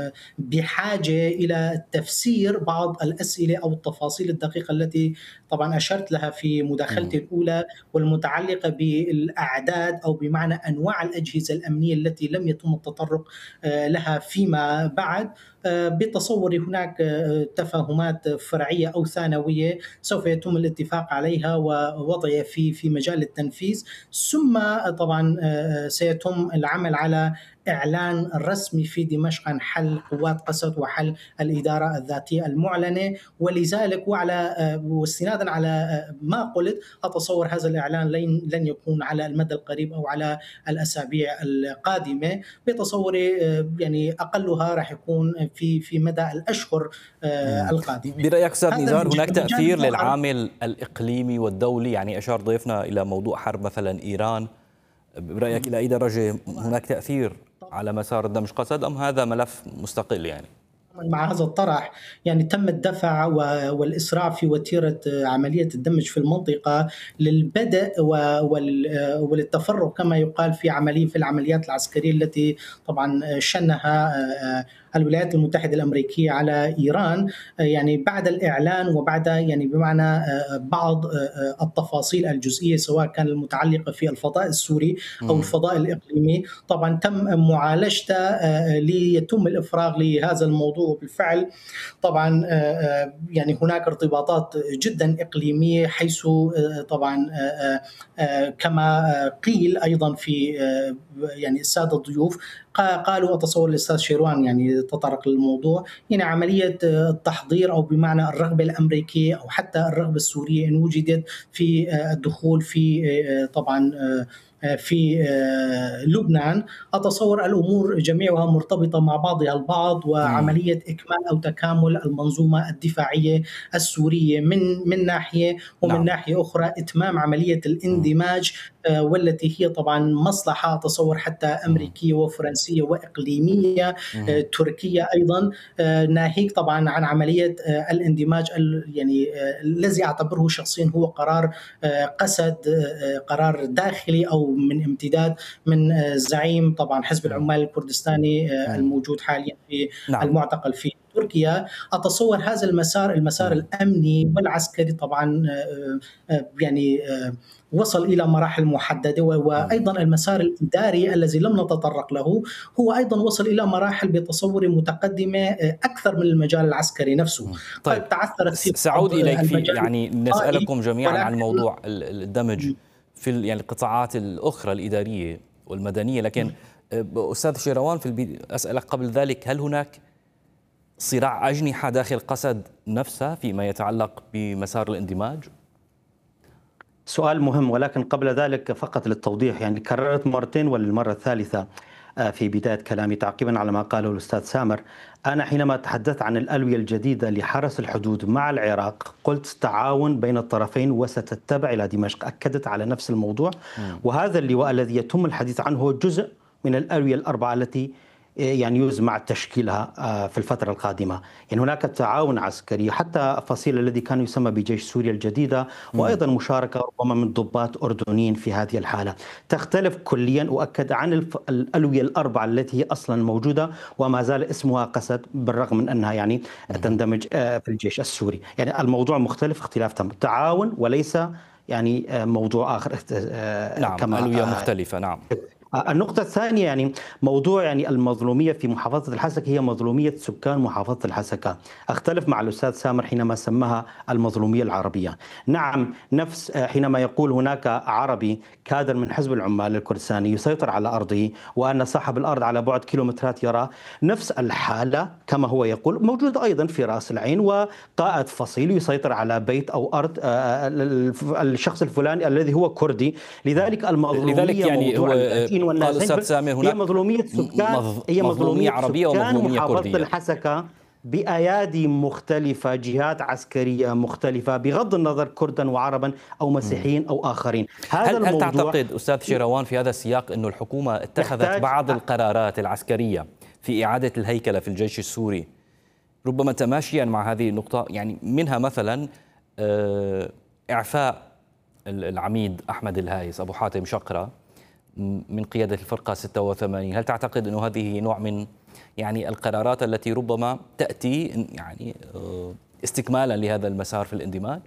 بحاجة إلى تفسير بعض الأسئلة أو التفاصيل الدقيقة التي طبعا أشرت لها في مداخلتي الأولى، والمتعلقة بالأعداد أو بمعنى أنواع الأجهزة الأمنية التي لم يتم التطرق لها فيما بعد. بتصوري هناك تفاهمات فرعية أو ثانوية سوف يتم الاتفاق عليها ووضعها في مجال التنفيذ، ثم طبعا سيتم العمل على إعلان رسمي في دمشق عن حل قوات قسد وحل الإدارة الذاتية المعلنة. ولذلك واستنادا على ما قلت أتصور هذا الإعلان لن يكون على المدى القريب أو على الأسابيع القادمة، بتصوري يعني أقلها راح يكون في مدى الأشهر القادمة. برأيك أستاذ نزار هناك تأثير للعامل الإقليمي والدولي؟ يعني أشار ضيفنا إلى موضوع حرب مثلا إيران، برأيك إلى أي درجة هناك تأثير على مسار الدمج قسد، أم هذا ملف مستقل؟ يعني مع هذا الطرح يعني تم الدفع والإسراع في وتيرة عملية الدمج في المنطقة للبدء وللتفرغ كما يقال في العمليات العسكرية التي طبعا شنها الولايات المتحدة الأمريكية على إيران، يعني بعد الإعلان وبعد يعني بمعنى بعض التفاصيل الجزئية سواء كان المتعلقة في الفضاء السوري أو الفضاء الإقليمي، طبعا تم معالجته ليتم الإفراغ لهذا الموضوع. بالفعل طبعا يعني هناك ارتباطات جدا إقليمية، حيث طبعا كما قيل أيضا في يعني السادة الضيوف قالوا، أتصور الأستاذ شيروان يعني تطرق للموضوع، يعني عملية التحضير أو بمعنى الرغبة الأمريكية أو حتى الرغبة السورية إن وجدت في الدخول في طبعا في لبنان. أتصور الأمور جميعها مرتبطة مع بعضها البعض، وعملية إكمال أو تكامل المنظومة الدفاعية السورية من ناحية، ومن ناحية أخرى إتمام عملية الاندماج والتي هي طبعا مصلحة أتصور حتى أمريكية وفرنسية وإقليمية تركية أيضا، ناهيك طبعا عن عملية الاندماج يعني الذي أعتبره شخصيا هو قرار قسد، قرار داخلي أو من امتداد من زعيم طبعا حزب العمال الكردستاني الموجود حاليا في المعتقل في تركيا. أتصور هذا المسار الأمني والعسكري طبعا يعني وصل إلى مراحل محددة، وأيضا المسار الإداري الذي لم نتطرق له هو أيضا وصل إلى مراحل بتصور متقدمة أكثر من المجال العسكري نفسه. طيب قد تعثرت سأعود إليك في يعني نسألكم جميعا عن موضوع الدمج في يعني القطاعات الأخرى الإدارية والمدنية، لكن أستاذ شيروان أسألك قبل ذلك، هل هناك صراع أجنحة داخل قسد نفسها فيما يتعلق بمسار الاندماج؟ سؤال مهم، ولكن قبل ذلك فقط للتوضيح، يعني كررت مرتين وللمرة الثالثة في بداية كلامي تعقيبا على ما قاله الأستاذ سامر. أنا حينما تحدثت عن الألوية الجديدة لحرس الحدود مع العراق قلت تعاون بين الطرفين وستتبع إلى دمشق، أكدت على نفس الموضوع. وهذا اللواء الذي يتم الحديث عنه هو جزء من الألوية الأربعة التي يعني يزمع تشكيلها في الفترة القادمة. يعني هناك تعاون عسكري، حتى فصيل الذي كان يسمى بجيش سوريا الجديدة، وأيضا مشاركة ربما من ضباط أردنيين في هذه الحالة. تختلف كليا، أؤكد، عن الألوية الأربعة التي هي أصلا موجودة وما زال اسمها قسد، بالرغم من أنها يعني تندمج في الجيش السوري. يعني الموضوع مختلف اختلاف تام، تعاون وليس يعني موضوع آخر نعم، كما ألوية مختلفة. نعم. النقطة الثانية يعني موضوع يعني المظلومية في محافظة الحسكة هي مظلومية سكان محافظة الحسكة. أختلف مع الأستاذ سامر حينما سماها المظلومية العربية. نعم، نفس حينما يقول هناك عربي كادر من حزب العمال الكردستاني يسيطر على أرضه، وأن صاحب الأرض على بعد كيلومترات يرى، نفس الحالة كما هو يقول موجودة أيضا في رأس العين، وقائد فصيل يسيطر على بيت أو أرض الشخص الفلاني الذي هو كردي. لذلك المظلومية يعني موضوع هو قال أستاذ سامر هي هناك مظلومية سكان، هي مظلومية عربية سكان ومظلومية محافظة كردية. الحسكة بأيادي مختلفة، جهات عسكرية مختلفة، بغض النظر كردا وعربا أو مسيحيين أو آخرين. هل تعتقد أستاذ شيروان في هذا السياق أن الحكومة اتخذت بعض القرارات العسكرية في إعادة الهيكلة في الجيش السوري ربما تماشيا مع هذه النقطة؟ يعني منها مثلا إعفاء العميد أحمد الهايس أبو حاتم شقرة من قيادة الفرقة 86. هل تعتقد أنه هذه نوع من يعني القرارات التي ربما تأتي يعني استكمالا لهذا المسار في الاندماج؟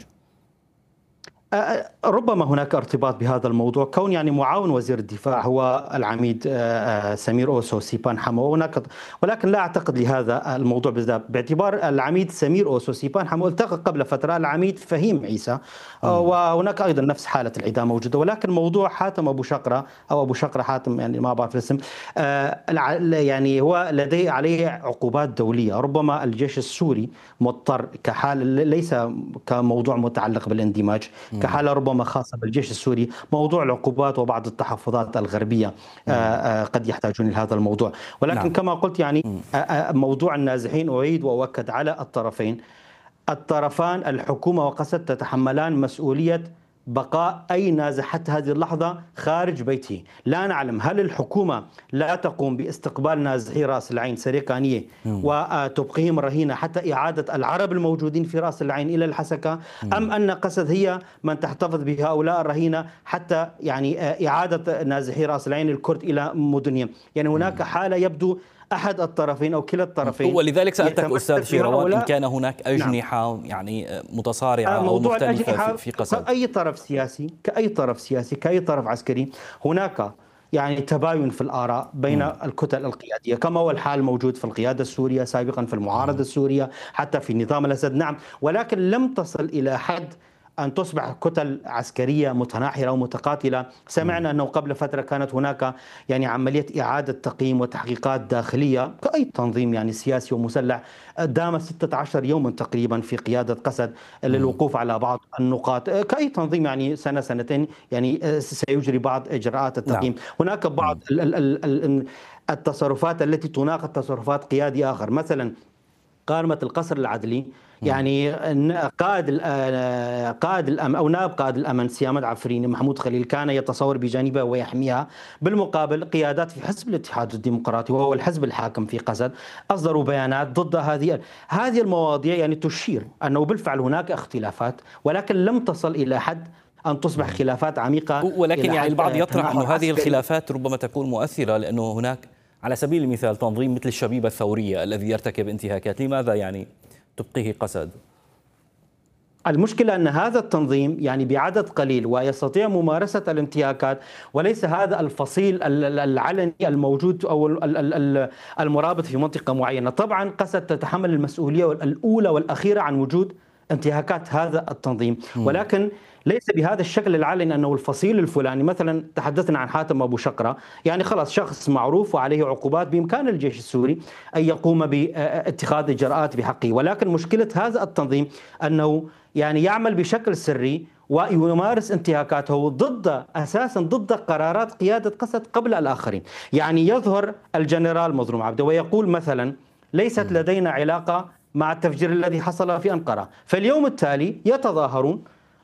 ربما هناك ارتباط بهذا الموضوع، كون يعني معاون وزير الدفاع هو العميد سمير أوسو سيبان حمو، ولكن لا أعتقد لهذا الموضوع بالذات، باعتبار العميد سمير أوسو سيبان حمو التقى قبل فترة العميد فهيم عيسى، وهناك أيضا نفس حالة العداء موجودة. ولكن موضوع حاتم أبو شقرة أو أبو شقرة حاتم، يعني ما بعرف الاسم، يعني هو لديه عليه عقوبات دولية. ربما الجيش السوري مضطر كحال، ليس كموضوع متعلق بالاندماج، كحالة ربما خاصة بالجيش السوري، موضوع العقوبات وبعض التحفظات الغربية قد يحتاجون لهذا الموضوع. ولكن نعم. كما قلت يعني موضوع النازحين أعيد وأؤكد على الطرفان الحكومة وقسد تتحملان مسؤولية بقاء أي نازح حتى هذه اللحظة خارج بيته. لا نعلم هل الحكومة لا تقوم باستقبال نازحي رأس العين سريقانية وتبقيهم رهينة حتى إعادة العرب الموجودين في رأس العين إلى الحسكة، أم أن قسد هي من تحتفظ بهؤلاء الرهينة حتى يعني إعادة نازحي رأس العين الكرد إلى مدنهم. يعني هناك حالة يبدو أحد الطرفين أو كلا الطرفين. ولذلك سألتك أستاذ شيروان إن كان هناك أجنحة نعم. يعني متصارعة أو مختلفة في قسد. كأي طرف سياسي كأي طرف عسكري هناك يعني تباين في الآراء بين الكتل القيادية، كما هو الحال موجود في القيادة السورية سابقا، في المعارضة السورية، حتى في نظام الأسد. نعم، ولكن لم تصل إلى حد أن تصبح كتل عسكرية متناحرة ومتقاتلة. سمعنا أنه قبل فترة كانت هناك يعني عملية إعادة تقييم وتحقيقات داخلية كأي تنظيم يعني سياسي ومسلح، دام 16 يوما تقريبا في قيادة قسد للوقوف على بعض النقاط. كأي تنظيم يعني سنة سنتين يعني سيجري بعض إجراءات التقييم. نعم. هناك بعض التصرفات التي تناقض تصرفات قيادي آخر، مثلا قائمة القصر العدلي، يعني قائد الأمن أو نائب قائد الأمن سيامد عفريني محمود خليل كان يتصور بجانبها ويحميها. بالمقابل قيادات في حزب الاتحاد الديمقراطي وهو الحزب الحاكم في قسد أصدروا بيانات ضد هذه المواضيع، يعني تشير أنه بالفعل هناك اختلافات، ولكن لم تصل إلى حد أن تصبح خلافات عميقة. ولكن يعني البعض يطرح أن هذه الخلافات ربما تكون مؤثرة، لأنه هناك على سبيل المثال تنظيم مثل الشبيبة الثورية الذي يرتكب انتهاكات، لماذا يعني تبقيه قسد؟ المشكلة أن هذا التنظيم يعني بعدد قليل ويستطيع ممارسة الانتهاكات، وليس هذا الفصيل العلني الموجود أو المرابط في منطقة معينة. طبعا قسد تتحمل المسؤولية الأولى والأخيرة عن وجود انتهاكات هذا التنظيم، ولكن ليس بهذا الشكل العلني أنه الفصيل الفلاني. مثلا تحدثنا عن حاتم أبو شقرة، يعني خلاص شخص معروف وعليه عقوبات، بإمكان الجيش السوري أن يقوم باتخاذ إجراءات بحقه. ولكن مشكلة هذا التنظيم أنه يعني يعمل بشكل سري ويمارس انتهاكاته ضد قرارات قيادة قسد قبل الآخرين. يعني يظهر الجنرال مظلوم عبده ويقول مثلا ليست لدينا علاقة مع التفجير الذي حصل في أنقرة، فاليوم التالي يتظاهرون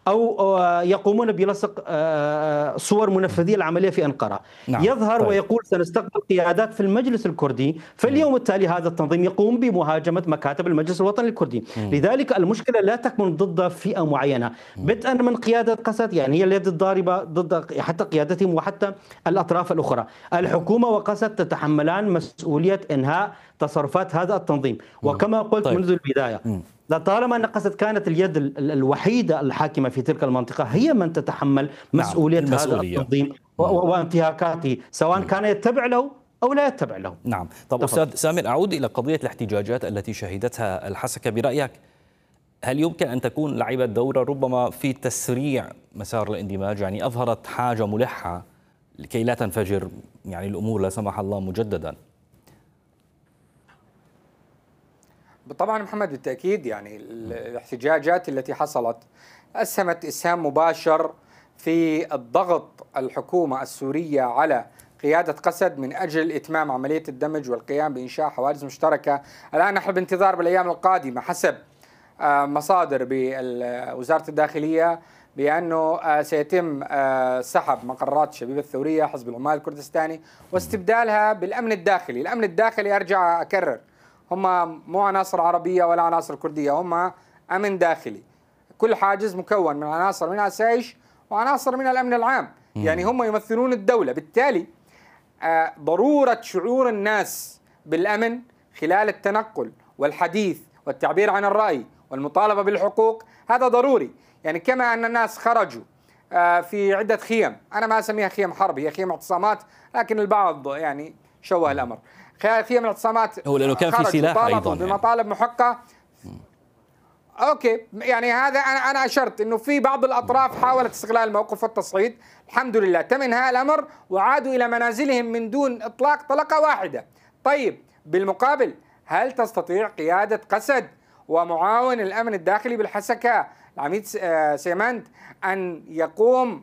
أو يقومون بلصق صور منفذية العملية في أنقرة. يظهر طيب. ويقول سنستقبل قيادات في المجلس الكردي، في اليوم التالي هذا التنظيم يقوم بمهاجمة مكاتب المجلس الوطني الكردي. لذلك المشكلة لا تكمن ضد فئة معينة، بدءا من قيادة قسد، يعني هي اليد الضاربة ضد حتى قيادتهم وحتى الأطراف الأخرى. الحكومة وقسد تتحملان مسؤولية إنهاء تصرفات هذا التنظيم. وكما قلت منذ البداية، طالما أن قسد كانت اليد الوحيدة الحاكمة في تلك المنطقة، هي من تتحمل مسؤولية هذا التنظيم وانتهاكاته، سواء كان يتبع له أو لا يتبع له. نعم. طب أستاذ سامر، أعود إلى قضية الاحتجاجات التي شهدتها الحسكة. برأيك هل يمكن أن تكون لعبت دورا ربما في تسريع مسار الاندماج؟ يعني أظهرت حاجة ملحة لكي لا تنفجر يعني الأمور لا سمح الله مجددا. طبعا محمد بالتأكيد، يعني الاحتجاجات التي حصلت أسهمت إسهام مباشر في الضغط الحكومة السورية على قيادة قسد من أجل إتمام عملية الدمج والقيام بإنشاء حواجز مشتركة. الآن نحن بانتظار بالأيام القادمة حسب مصادر بوزارة الداخلية بأنه سيتم سحب مقرات الشبيبة الثورية حزب العمال الكردستاني واستبدالها بالأمن الداخلي. الأمن الداخلي أرجع أكرر، هم مو عناصر عربية ولا عناصر كردية، هم أمن داخلي. كل حاجز مكون من عناصر من السايش وعناصر من الأمن العام، يعني هم يمثلون الدولة. بالتالي ضرورة شعور الناس بالأمن خلال التنقل والحديث والتعبير عن الرأي والمطالبة بالحقوق هذا ضروري. يعني كما أن الناس خرجوا في عدة خيم، أنا ما أسميها خيم حرب، هي خيم اعتصامات، لكن البعض يعني شوه الأمر. خيم الاعتصامات هو لأنه كان في سلاح أيضا بمطالب محقة. أوكي، يعني هذا أنا أشرت أنه في بعض الأطراف حاولت استغلال الموقف والتصعيد. الحمد لله تم إنهاء الأمر وعادوا إلى منازلهم من دون إطلاق طلقة واحدة. طيب بالمقابل، هل تستطيع قيادة قسد ومعاون الأمن الداخلي بالحسكة العميد سيمنت أن يقوم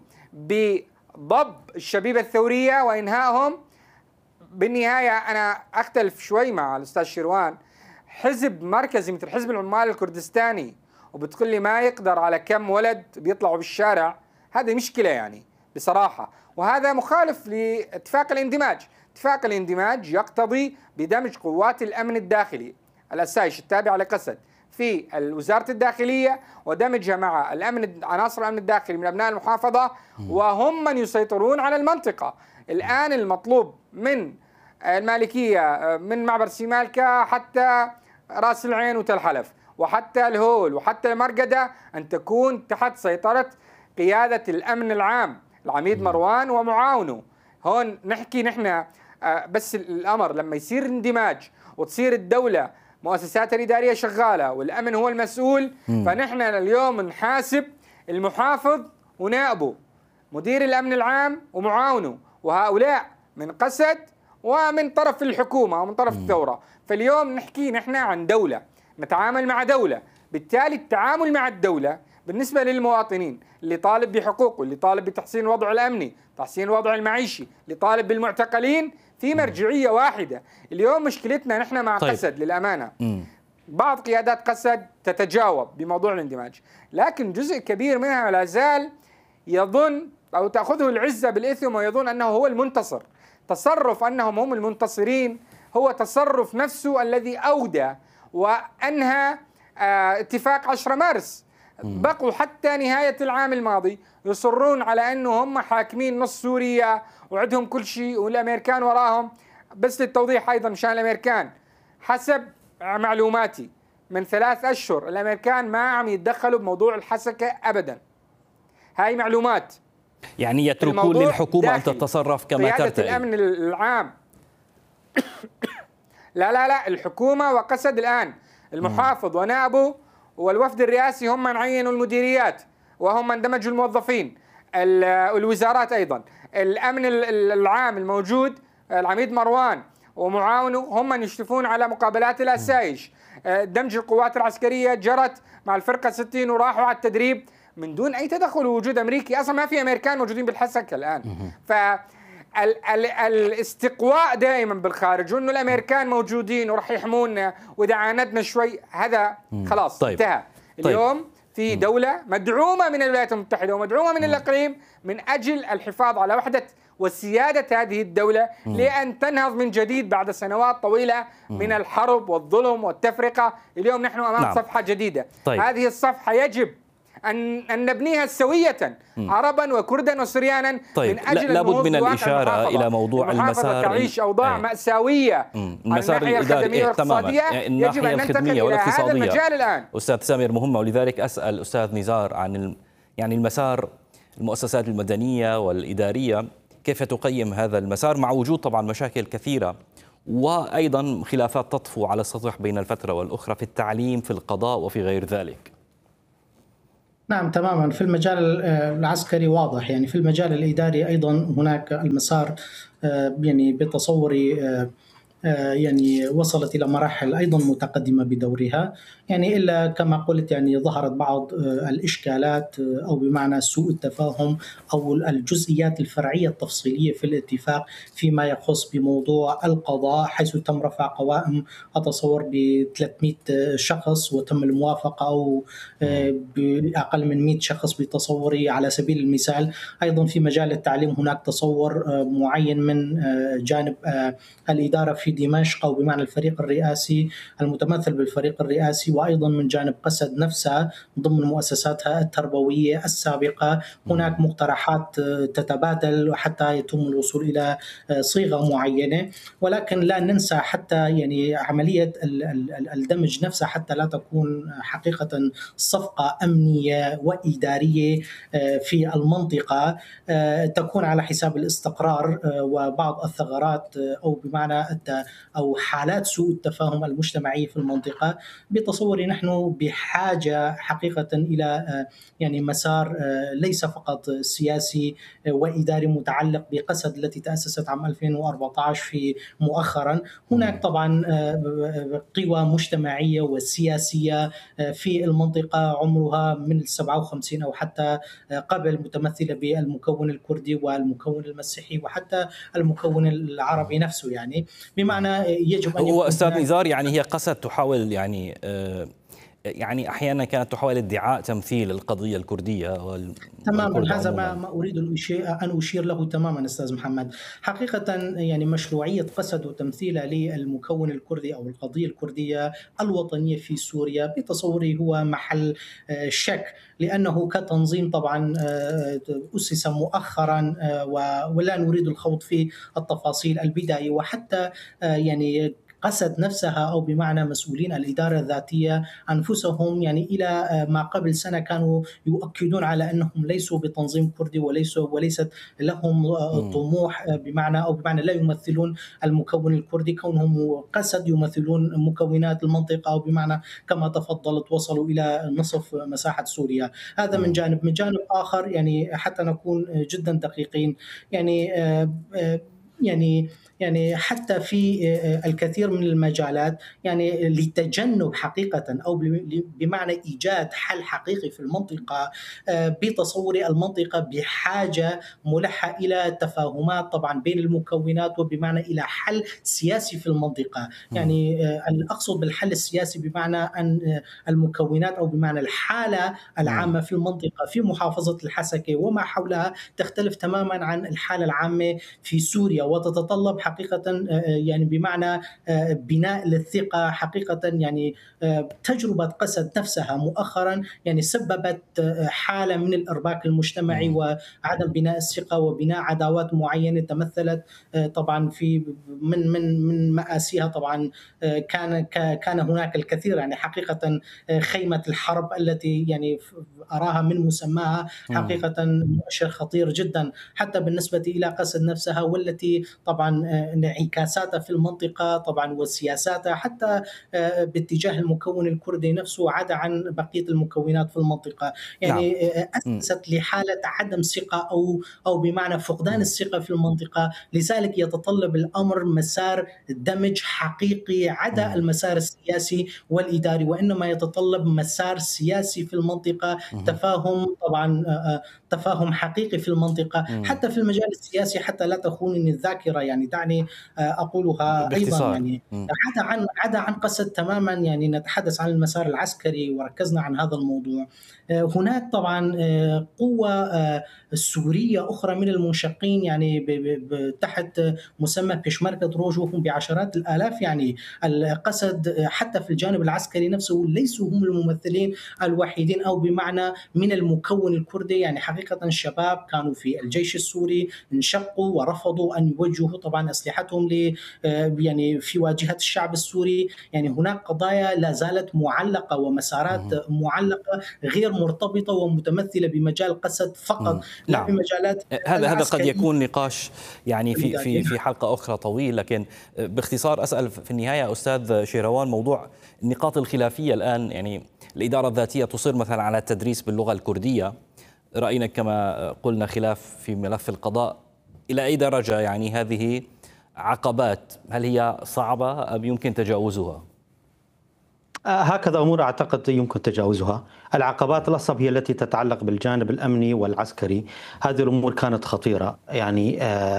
بضب الشبيبة الثورية وإنهائهم؟ بالنهاية أنا أختلف شوي مع الأستاذ شروان. حزب مركزي مثل حزب العمال الكردستاني وبتقول لي ما يقدر على كم ولد بيطلعوا بالشارع، هذه مشكلة يعني بصراحة، وهذا مخالف لاتفاق الاندماج. اتفاق الاندماج يقتضي بدمج قوات الأمن الداخلي الأسايش التابعة لقسد في وزارة الداخلية ودمجها مع عناصر الأمن الداخلي من أبناء المحافظة، وهم من يسيطرون على المنطقة. الآن المطلوب من المالكية من معبر سيمالكا حتى راس العين وتل حلف وحتى الهول وحتى المرقدة أن تكون تحت سيطرة قيادة الأمن العام العميد مروان ومعاونه. هون نحكي نحن بس الأمر لما يصير اندماج وتصير الدولة مؤسساتها الإدارية شغالة والأمن هو المسؤول، فنحن اليوم نحاسب المحافظ ونائبه، مدير الأمن العام ومعاونه، وهؤلاء من قسد ومن طرف الحكومة ومن طرف الثورة. فاليوم نحكي نحن عن دولة، نتعامل مع دولة، بالتالي التعامل مع الدولة بالنسبة للمواطنين اللي طالب بحقوقه، اللي طالب بتحسين الوضع الأمني، تحسين الوضع المعيشي، اللي طالب بالمعتقلين، في مرجعية واحدة. اليوم مشكلتنا نحن مع قسد للأمانة. بعض قيادات قسد تتجاوب بموضوع الاندماج، لكن جزء كبير منها لا زال يظن أو تأخذه العزة بالإثم ويظن أنه هو المنتصر. تصرف أنهم هم المنتصرين هو تصرف نفسه الذي أودى وأنهى اتفاق 10 مارس. بقوا حتى نهاية العام الماضي يصرون على أنه هم حاكمين نص سوريا وعندهم كل شيء والأمريكان وراهم. بس للتوضيح أيضا مشان الأمريكان، حسب معلوماتي من 3 أشهر الأمريكان ما عم يتدخلوا بموضوع الحسكة أبدا. هاي معلومات، يعني يتركون للحكومة أن تتصرف كما ترتئي. قيادة الأمن العام لا الحكومة وقسد الآن المحافظ ونائبه والوفد الرئاسي هم من عينوا المديريات وهم من دمجوا الموظفين. الوزارات أيضا، الأمن العام الموجود العميد مروان ومعاونه هم من يشرفون على مقابلات الأسايش. دمج القوات العسكرية جرت مع الفرقة 60 وراحوا على التدريب من دون أي تدخل ووجود أمريكي. أصلا ما في أمريكان موجودين بالحسكة الآن. فالاستقواء دائما بالخارج وأنه الأمريكان موجودين ورح يحمونا وإذا عاندنا شوي هذا خلاص انتهى. اليوم في دولة مدعومة من الولايات المتحدة ومدعومة من الإقليم من أجل الحفاظ على وحدة وسيادة هذه الدولة لأن تنهض من جديد بعد سنوات طويلة من الحرب والظلم والتفرقة. اليوم نحن أمام صفحة جديدة. طيب. هذه الصفحة يجب أن نبنيها سوية عربا وكردا وسريانا. طيب. من أجل لابد من الإشارة إلى موضوع المسار، تعيش أوضاع مأساوية المسار الإداري تماما، يجب أن ننتقل إلى هذا المجال الآن. أستاذ سامر مهمة، ولذلك أسأل أستاذ نزار عن يعني المسار المؤسسات المدنية والإدارية، كيف تقيم هذا المسار مع وجود طبعا مشاكل كثيرة وأيضا خلافات تطفو على السطح بين الفترة والأخرى في التعليم، في القضاء وفي غير ذلك؟ نعم تماما. في المجال العسكري واضح، يعني في المجال الإداري أيضا هناك المسار يعني بتصوري يعني وصلت إلى مراحل أيضا متقدمة بدورها، يعني إلا كما قلت يعني ظهرت بعض الإشكالات أو بمعنى سوء التفاهم أو الجزئيات الفرعية التفصيلية في الاتفاق فيما يخص بموضوع القضاء، حيث تم رفع قوائم أتصور ب 300 شخص وتم الموافقة أو بأقل من 100 شخص بتصوري على سبيل المثال. أيضا في مجال التعليم هناك تصور معين من جانب الإدارة في دمشق أو بمعنى الفريق الرئاسي المتمثل بالفريق الرئاسي، وأيضا من جانب قسد نفسها ضمن مؤسساتها التربوية السابقة هناك مقترحات تتبادل حتى يتم الوصول إلى صيغة معينة. ولكن لا ننسى حتى يعني عملية الدمج نفسها حتى لا تكون حقيقة صفقة أمنية وإدارية في المنطقة تكون على حساب الاستقرار وبعض الثغرات أو بمعنى أو حالات سوء التفاهم المجتمعي في المنطقة. بتصوري نحن بحاجة حقيقة إلى يعني مسار ليس فقط سياسي وإداري متعلق بقسد التي تأسست عام 2014 في مؤخرا. هناك طبعا قوى مجتمعية وسياسية في المنطقة عمرها من 57 أو حتى قبل متمثلة بالمكون الكردي والمكون المسيحي وحتى المكون العربي نفسه، يعني بمعنى يجب أن هو أستاذ نزار يعني هي قسد تحاول يعني أحيانا كانت تحاول ادعاء تمثيل القضية الكردية تماما. هذا ما أريد أن أشير له تماما أستاذ محمد. حقيقة يعني مشروعية قسد وتمثيلها للمكون الكردي أو القضية الكردية الوطنية في سوريا بتصوري هو محل شك، لأنه كتنظيم طبعا أسس مؤخرا ولا نريد الخوض في التفاصيل البداية، وحتى يعني قسد نفسها أو بمعنى مسؤولين الإدارة الذاتية أنفسهم يعني إلى ما قبل سنة كانوا يؤكدون على أنهم ليسوا بتنظيم كردي وليست لهم طموح بمعنى أو بمعنى لا يمثلون المكون الكردي، كونهم قسد يمثلون مكونات المنطقة أو بمعنى كما تفضلت وصلوا إلى نصف مساحة سوريا. هذا من جانب. من جانب آخر يعني حتى نكون جدا دقيقين يعني حتى في الكثير من المجالات يعني لتجنب حقيقة أو بمعنى إيجاد حل حقيقي في المنطقة، بتصور المنطقة بحاجة ملحة إلى تفاهمات طبعا بين المكونات وبمعنى إلى حل سياسي في المنطقة. يعني أقصد بالحل السياسي بمعنى أن المكونات أو بمعنى الحالة العامة في المنطقة في محافظة الحسكة وما حولها تختلف تماما عن الحالة العامة في سوريا، وتتطلب حقيقة يعني بمعنى بناء للثقة. حقيقة يعني تجربة قسد نفسها مؤخرا يعني سببت حالة من الإرباك المجتمعي وعدم بناء الثقة وبناء عداوات معينة تمثلت طبعا في من مآسيها طبعا كان هناك الكثير، يعني حقيقة خيمة الحرب التي يعني أراها من مسماها حقيقة مؤشر خطير جدا حتى بالنسبة إلى قسد نفسها، والتي طبعا انعكاساتها في المنطقة طبعا وسياساتها حتى باتجاه المكون الكردي نفسه عدا عن بقية المكونات في المنطقة، يعني أسست لحالة عدم ثقة أو بمعنى فقدان الثقة في المنطقة. لذلك يتطلب الأمر مسار دمج حقيقي عدا المسار السياسي والإداري، وإنما يتطلب مسار سياسي في المنطقة، تفاهم طبعا تفاهم حقيقي في المنطقة حتى في المجال السياسي، حتى لا تخونني الذاكرة الذاكرة يعني دعني أقولها أيضا، باختصار. يعني عدا عن قسد تماما، يعني نتحدث عن المسار العسكري وركزنا عن هذا الموضوع. هناك طبعا قوة سورية أخرى من المنشقين يعني تحت مسمى بيشمركة روج، وهم بعشرات الآلاف. يعني القسد حتى في الجانب العسكري نفسه ليسوا هم الممثلين الوحيدين، أو بمعنى من المكون الكردي. يعني حقيقة الشباب كانوا في الجيش السوري، انشقوا ورفضوا أن يوجهوا طبعا أسلحتهم يعني في واجهة الشعب السوري. يعني هناك قضايا لا زالت معلقة ومسارات معلقة غير مرتبطة ومتمثلة بمجال قسد فقط، لا نعم. بمجالات هذا قد يكون نقاش يعني في حلقة أخرى طويل، لكن باختصار أسأل في النهاية أستاذ شيروان، موضوع النقاط الخلافية الآن، يعني الإدارة الذاتية تصر مثلا على التدريس باللغة الكردية، رأينا كما قلنا خلاف في ملف القضاء، إلى أي درجة يعني هذه عقبات؟ هل هي صعبة أم يمكن تجاوزها؟ هكذا أمور أعتقد يمكن تجاوزها. العقبات الأصعب هي التي تتعلق بالجانب الأمني والعسكري. هذه الأمور كانت خطيرة يعني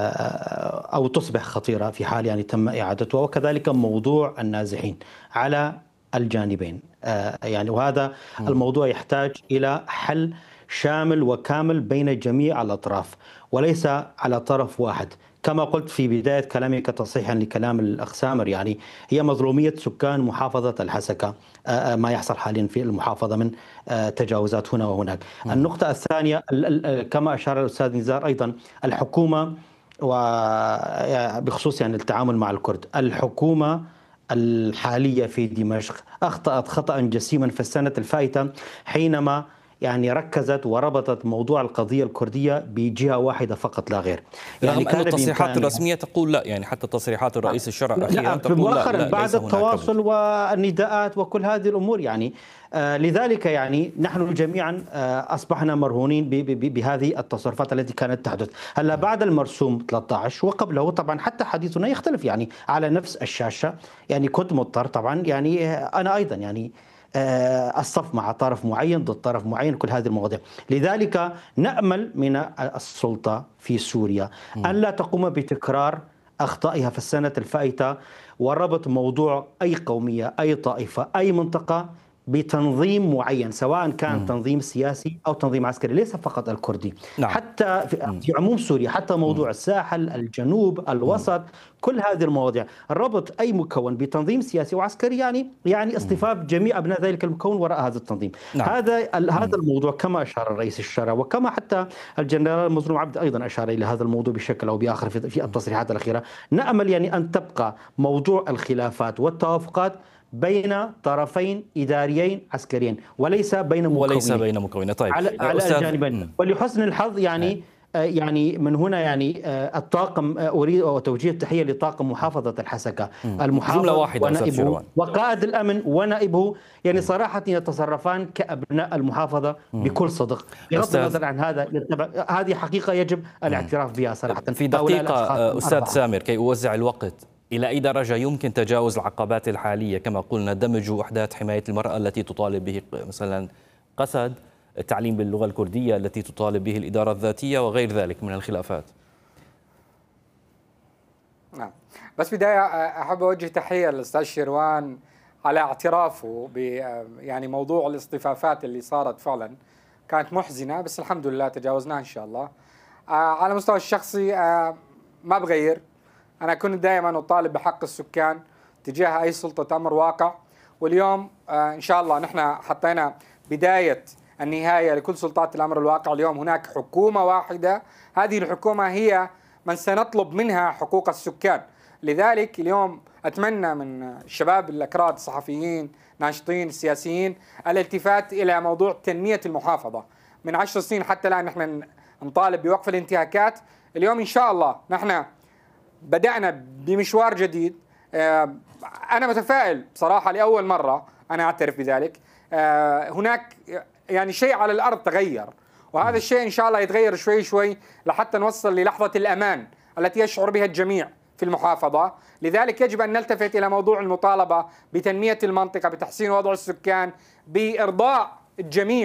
أو تصبح خطيرة في حال يعني تم إعادتها، وكذلك موضوع النازحين على الجانبين. يعني وهذا الموضوع يحتاج إلى حل شامل وكامل بين جميع الأطراف وليس على طرف واحد. كما قلت في بداية كلامي كتصحيحا لكلام الأخ سامر، يعني هي مظلومية سكان محافظة الحسكة ما يحصل حاليا في المحافظة من تجاوزات هنا وهناك. النقطة الثانية كما أشار الأستاذ نزار أيضا، الحكومة وبخصوص يعني التعامل مع الكرد، الحكومة الحالية في دمشق أخطأت خطأ جسيما في السنة الفائتة حينما يعني ركزت وربطت موضوع القضية الكردية بجهة واحدة فقط لا غير. يعني رغم أن التصريحات الرسمية تقول لا، يعني حتى تصريحات الرئيس الشرع الأخيرة تقول مؤخرا لا بعد التواصل والنداءات وكل هذه الأمور. يعني لذلك يعني نحن جميعا أصبحنا مرهونين بهذه التصرفات التي كانت تحدث. هلا بعد المرسوم 13 وقبله طبعا حتى حديثنا يختلف يعني على نفس الشاشة. يعني كنت مضطر طبعا يعني أنا أيضا يعني الصف مع طرف معين ضد طرف معين، كل هذه المواضيع. لذلك نأمل من السلطة في سوريا أن لا تقوم بتكرار أخطائها في السنة الفائتة وربط موضوع أي قومية أي طائفة أي منطقة بتنظيم معين، سواء كان تنظيم سياسي أو تنظيم عسكري، ليس فقط الكردي. نعم. حتى في عموم سوريا، حتى موضوع الساحل، الجنوب، الوسط، كل هذه المواضيع، ربط أي مكون بتنظيم سياسي وعسكري يعني اصطفاف جميع أبناء ذلك المكون وراء هذا التنظيم. نعم. هذا الموضوع كما أشار الرئيس الشرع وكما حتى الجنرال مظلوم عبد أيضا أشار إلى هذا الموضوع بشكل أو بآخر في التصريحات الأخيرة. نأمل يعني أن تبقى موضوع الخلافات والتوافقات بين طرفين إداريين عسكريين وليس بين مكونين. طيب على الجانبين. ولحسن الحظ يعني من هنا يعني الطاقم، أريد توجيه التحية لطاقم محافظة الحسكة، المحافظ ونائبه وقائد الأمن ونائبه، يعني صراحة يتصرفان كأبناء المحافظة بكل صدق. بغض النظر عن هذه حقيقة يجب الاعتراف بها صراحة. في دقيقة أستاذ سامر كي أوزع الوقت، إلى أي درجة يمكن تجاوز العقبات الحالية؟ كما قلنا دمج وحدات حماية المرأة التي تطالب به مثلا قسد، التعليم باللغة الكردية التي تطالب به الإدارة الذاتية وغير ذلك من الخلافات. نعم، بس بداية أحب أوجه تحية للأستاذ شيروان على اعترافه ب يعني موضوع الاصطفافات اللي صارت فعلا كانت محزنة، بس الحمد لله تجاوزناها إن شاء الله. على المستوى الشخصي ما بغير، أنا كنت دائما أطالب بحق السكان تجاه أي سلطة أمر واقع، واليوم إن شاء الله نحن حطينا بداية النهاية لكل سلطات الأمر الواقع. اليوم هناك حكومة واحدة، هذه الحكومة هي من سنطلب منها حقوق السكان. لذلك اليوم أتمنى من الشباب الأكراد الصحفيين ناشطين السياسيين الالتفات إلى موضوع تنمية المحافظة. من 10 سنين حتى الآن نحن نطالب بوقف الانتهاكات. اليوم إن شاء الله نحن بدأنا بمشوار جديد. أنا متفائل بصراحة، لأول مرة أنا أعترف بذلك. هناك يعني شيء على الأرض تغير، وهذا الشيء إن شاء الله يتغير شوي شوي لحتى نوصل للحظة الأمان التي يشعر بها الجميع في المحافظة. لذلك يجب أن نلتفت إلى موضوع المطالبة بتنمية المنطقة، بتحسين وضع السكان، بإرضاء الجميع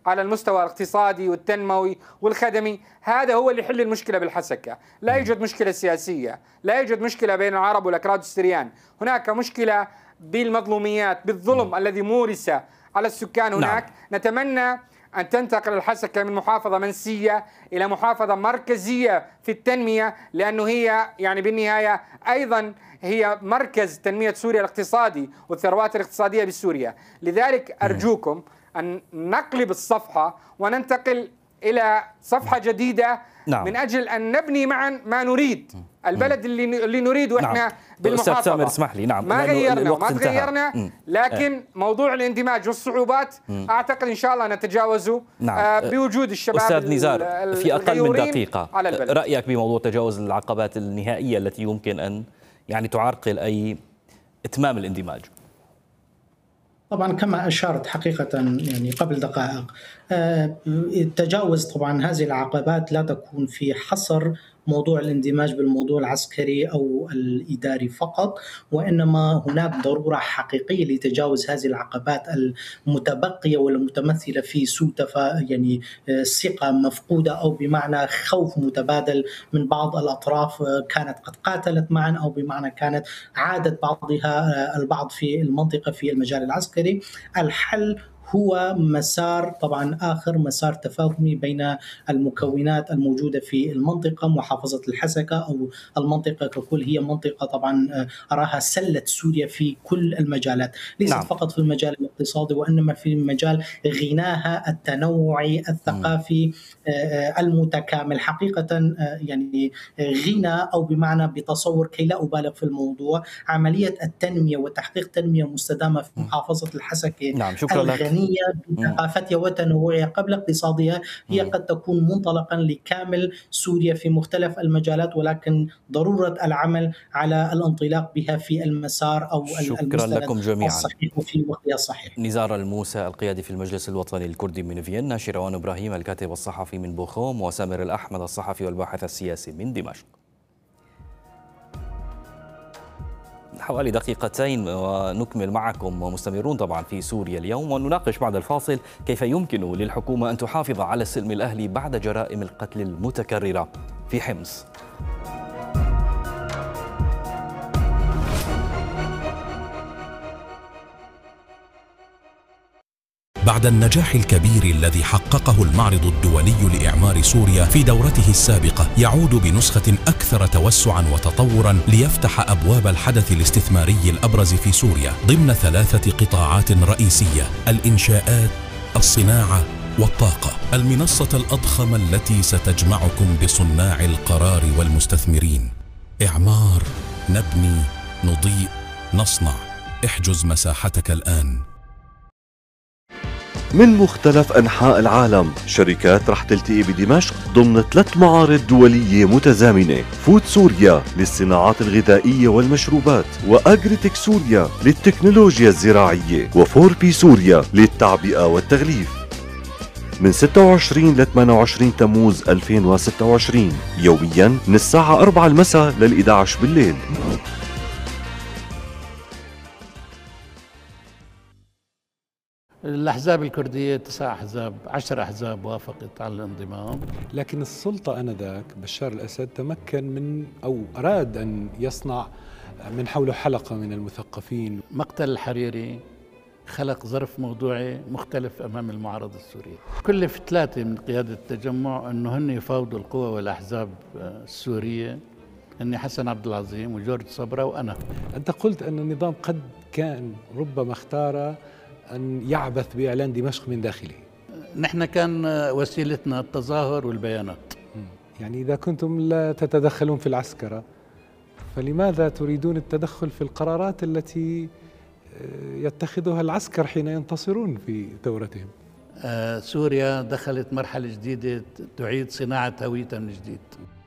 على المستوى الاقتصادي والتنموي والخدمي. هذا هو اللي يحل المشكلة بالحسكة. لا يوجد مشكلة سياسية، لا يوجد مشكلة بين العرب والأكراد والسريان، هناك مشكلة بالمظلوميات، بالظلم الذي مورس على السكان هناك. نتمنى أن تنتقل الحسكة من محافظة منسية إلى محافظة مركزية في التنمية، لأنه هي يعني بالنهاية أيضا هي مركز تنمية سوريا الاقتصادي والثروات الاقتصادية بسوريا. لذلك أرجوكم أن نقلب الصفحة وننتقل إلى صفحة جديدة من أجل أن نبني معا ما نريد، البلد اللي نريده إحنا بالمحافظة. أستاذ سامر اسمح لي، ما غيرنا لكن موضوع الاندماج والصعوبات أعتقد إن شاء الله نتجاوزه بوجود الشباب. أستاذ نزار، في أقل من دقيقة رأيك بموضوع تجاوز العقبات النهائية التي يمكن أن يعني تعرقل أي إتمام الاندماج؟ طبعا كما أشارت حقيقة يعني قبل دقائق، تجاوز طبعا هذه العقبات لا تكون في حصر موضوع الاندماج بالموضوع العسكري أو الإداري فقط، وإنما هناك ضرورة حقيقية لتجاوز هذه العقبات المتبقية والمتمثلة في سوء يعني ثقة مفقودة، أو بمعنى خوف متبادل من بعض الأطراف كانت قد قاتلت معا، أو بمعنى كانت عادت بعضها البعض في المنطقة في المجال العسكري. الحل هو مسار طبعا آخر، مسار تفاهمي بين المكونات الموجودة في المنطقة. محافظة الحسكة أو المنطقة ككل هي منطقة طبعا أراها سلة سوريا في كل المجالات، ليست فقط في المجال الاقتصادي وإنما في مجال غناها التنوعي الثقافي المتكامل. حقيقة يعني غنى، أو بمعنى بتصور كي لا أبالغ في الموضوع، عملية التنمية وتحقيق تنمية مستدامة في محافظة الحسكة الغنية بثقافتها وتنوعها قبل اقتصادها هي قد تكون منطلقا لكامل سوريا في مختلف المجالات، ولكن ضرورة العمل على الانطلاق بها في المسار أو المستند الصحيح وفي وقتها الصحيح. نزار الموسى القيادي في المجلس الوطني الكردي من فيينا، شيروان إبراهيم الكاتب الصحفي من بوخوم، وسامر الأحمد الصحفي والباحث السياسي من دمشق. حوالي دقيقتين ونكمل معكم ومستمرون طبعا في سوريا اليوم، ونناقش بعد الفاصل كيف يمكن للحكومة أن تحافظ على السلم الأهلي بعد جرائم القتل المتكررة في حمص. بعد النجاح الكبير الذي حققه المعرض الدولي لإعمار سوريا في دورته السابقة، يعود بنسخة أكثر توسعا وتطورا ليفتح أبواب الحدث الاستثماري الأبرز في سوريا ضمن 3 قطاعات رئيسية: الإنشاءات، الصناعة والطاقة. المنصة الأضخم التي ستجمعكم بصناع القرار والمستثمرين. إعمار، نبني، نضيء، نصنع. احجز مساحتك الآن. من مختلف أنحاء العالم شركات رح تلتقي بدمشق ضمن 3 معارض دولية متزامنة: فود سوريا للصناعات الغذائية والمشروبات، وأجريتك سوريا للتكنولوجيا الزراعية، وفور بي سوريا للتعبئة والتغليف. من 26 ل 28 تموز 2026 يوميا من الساعة 4 المساء لل 11 بالليل. الأحزاب الكردية 9 أحزاب، 10 أحزاب وافقت على الانضمام، لكن السلطة آنذاك بشار الأسد تمكن من أو أراد أن يصنع من حوله حلقة من المثقفين. مقتل الحريري خلق ظرف موضوعي مختلف أمام المعارضة السورية. كلف 3 من قيادة التجمع أنه هن يفاوضوا القوى والأحزاب السورية، أني حسن عبد العظيم وجورج صبرا وأنا. أنت قلت أن النظام قد كان ربما اختار أن يعبث بإعلان دمشق من داخله. نحن كان وسيلتنا التظاهر والبيانات. يعني إذا كنتم لا تتدخلون في العسكرة، فلماذا تريدون التدخل في القرارات التي يتخذها العسكر حين ينتصرون في ثورتهم؟ سوريا دخلت مرحلة جديدة تعيد صناعة هويتها من جديد.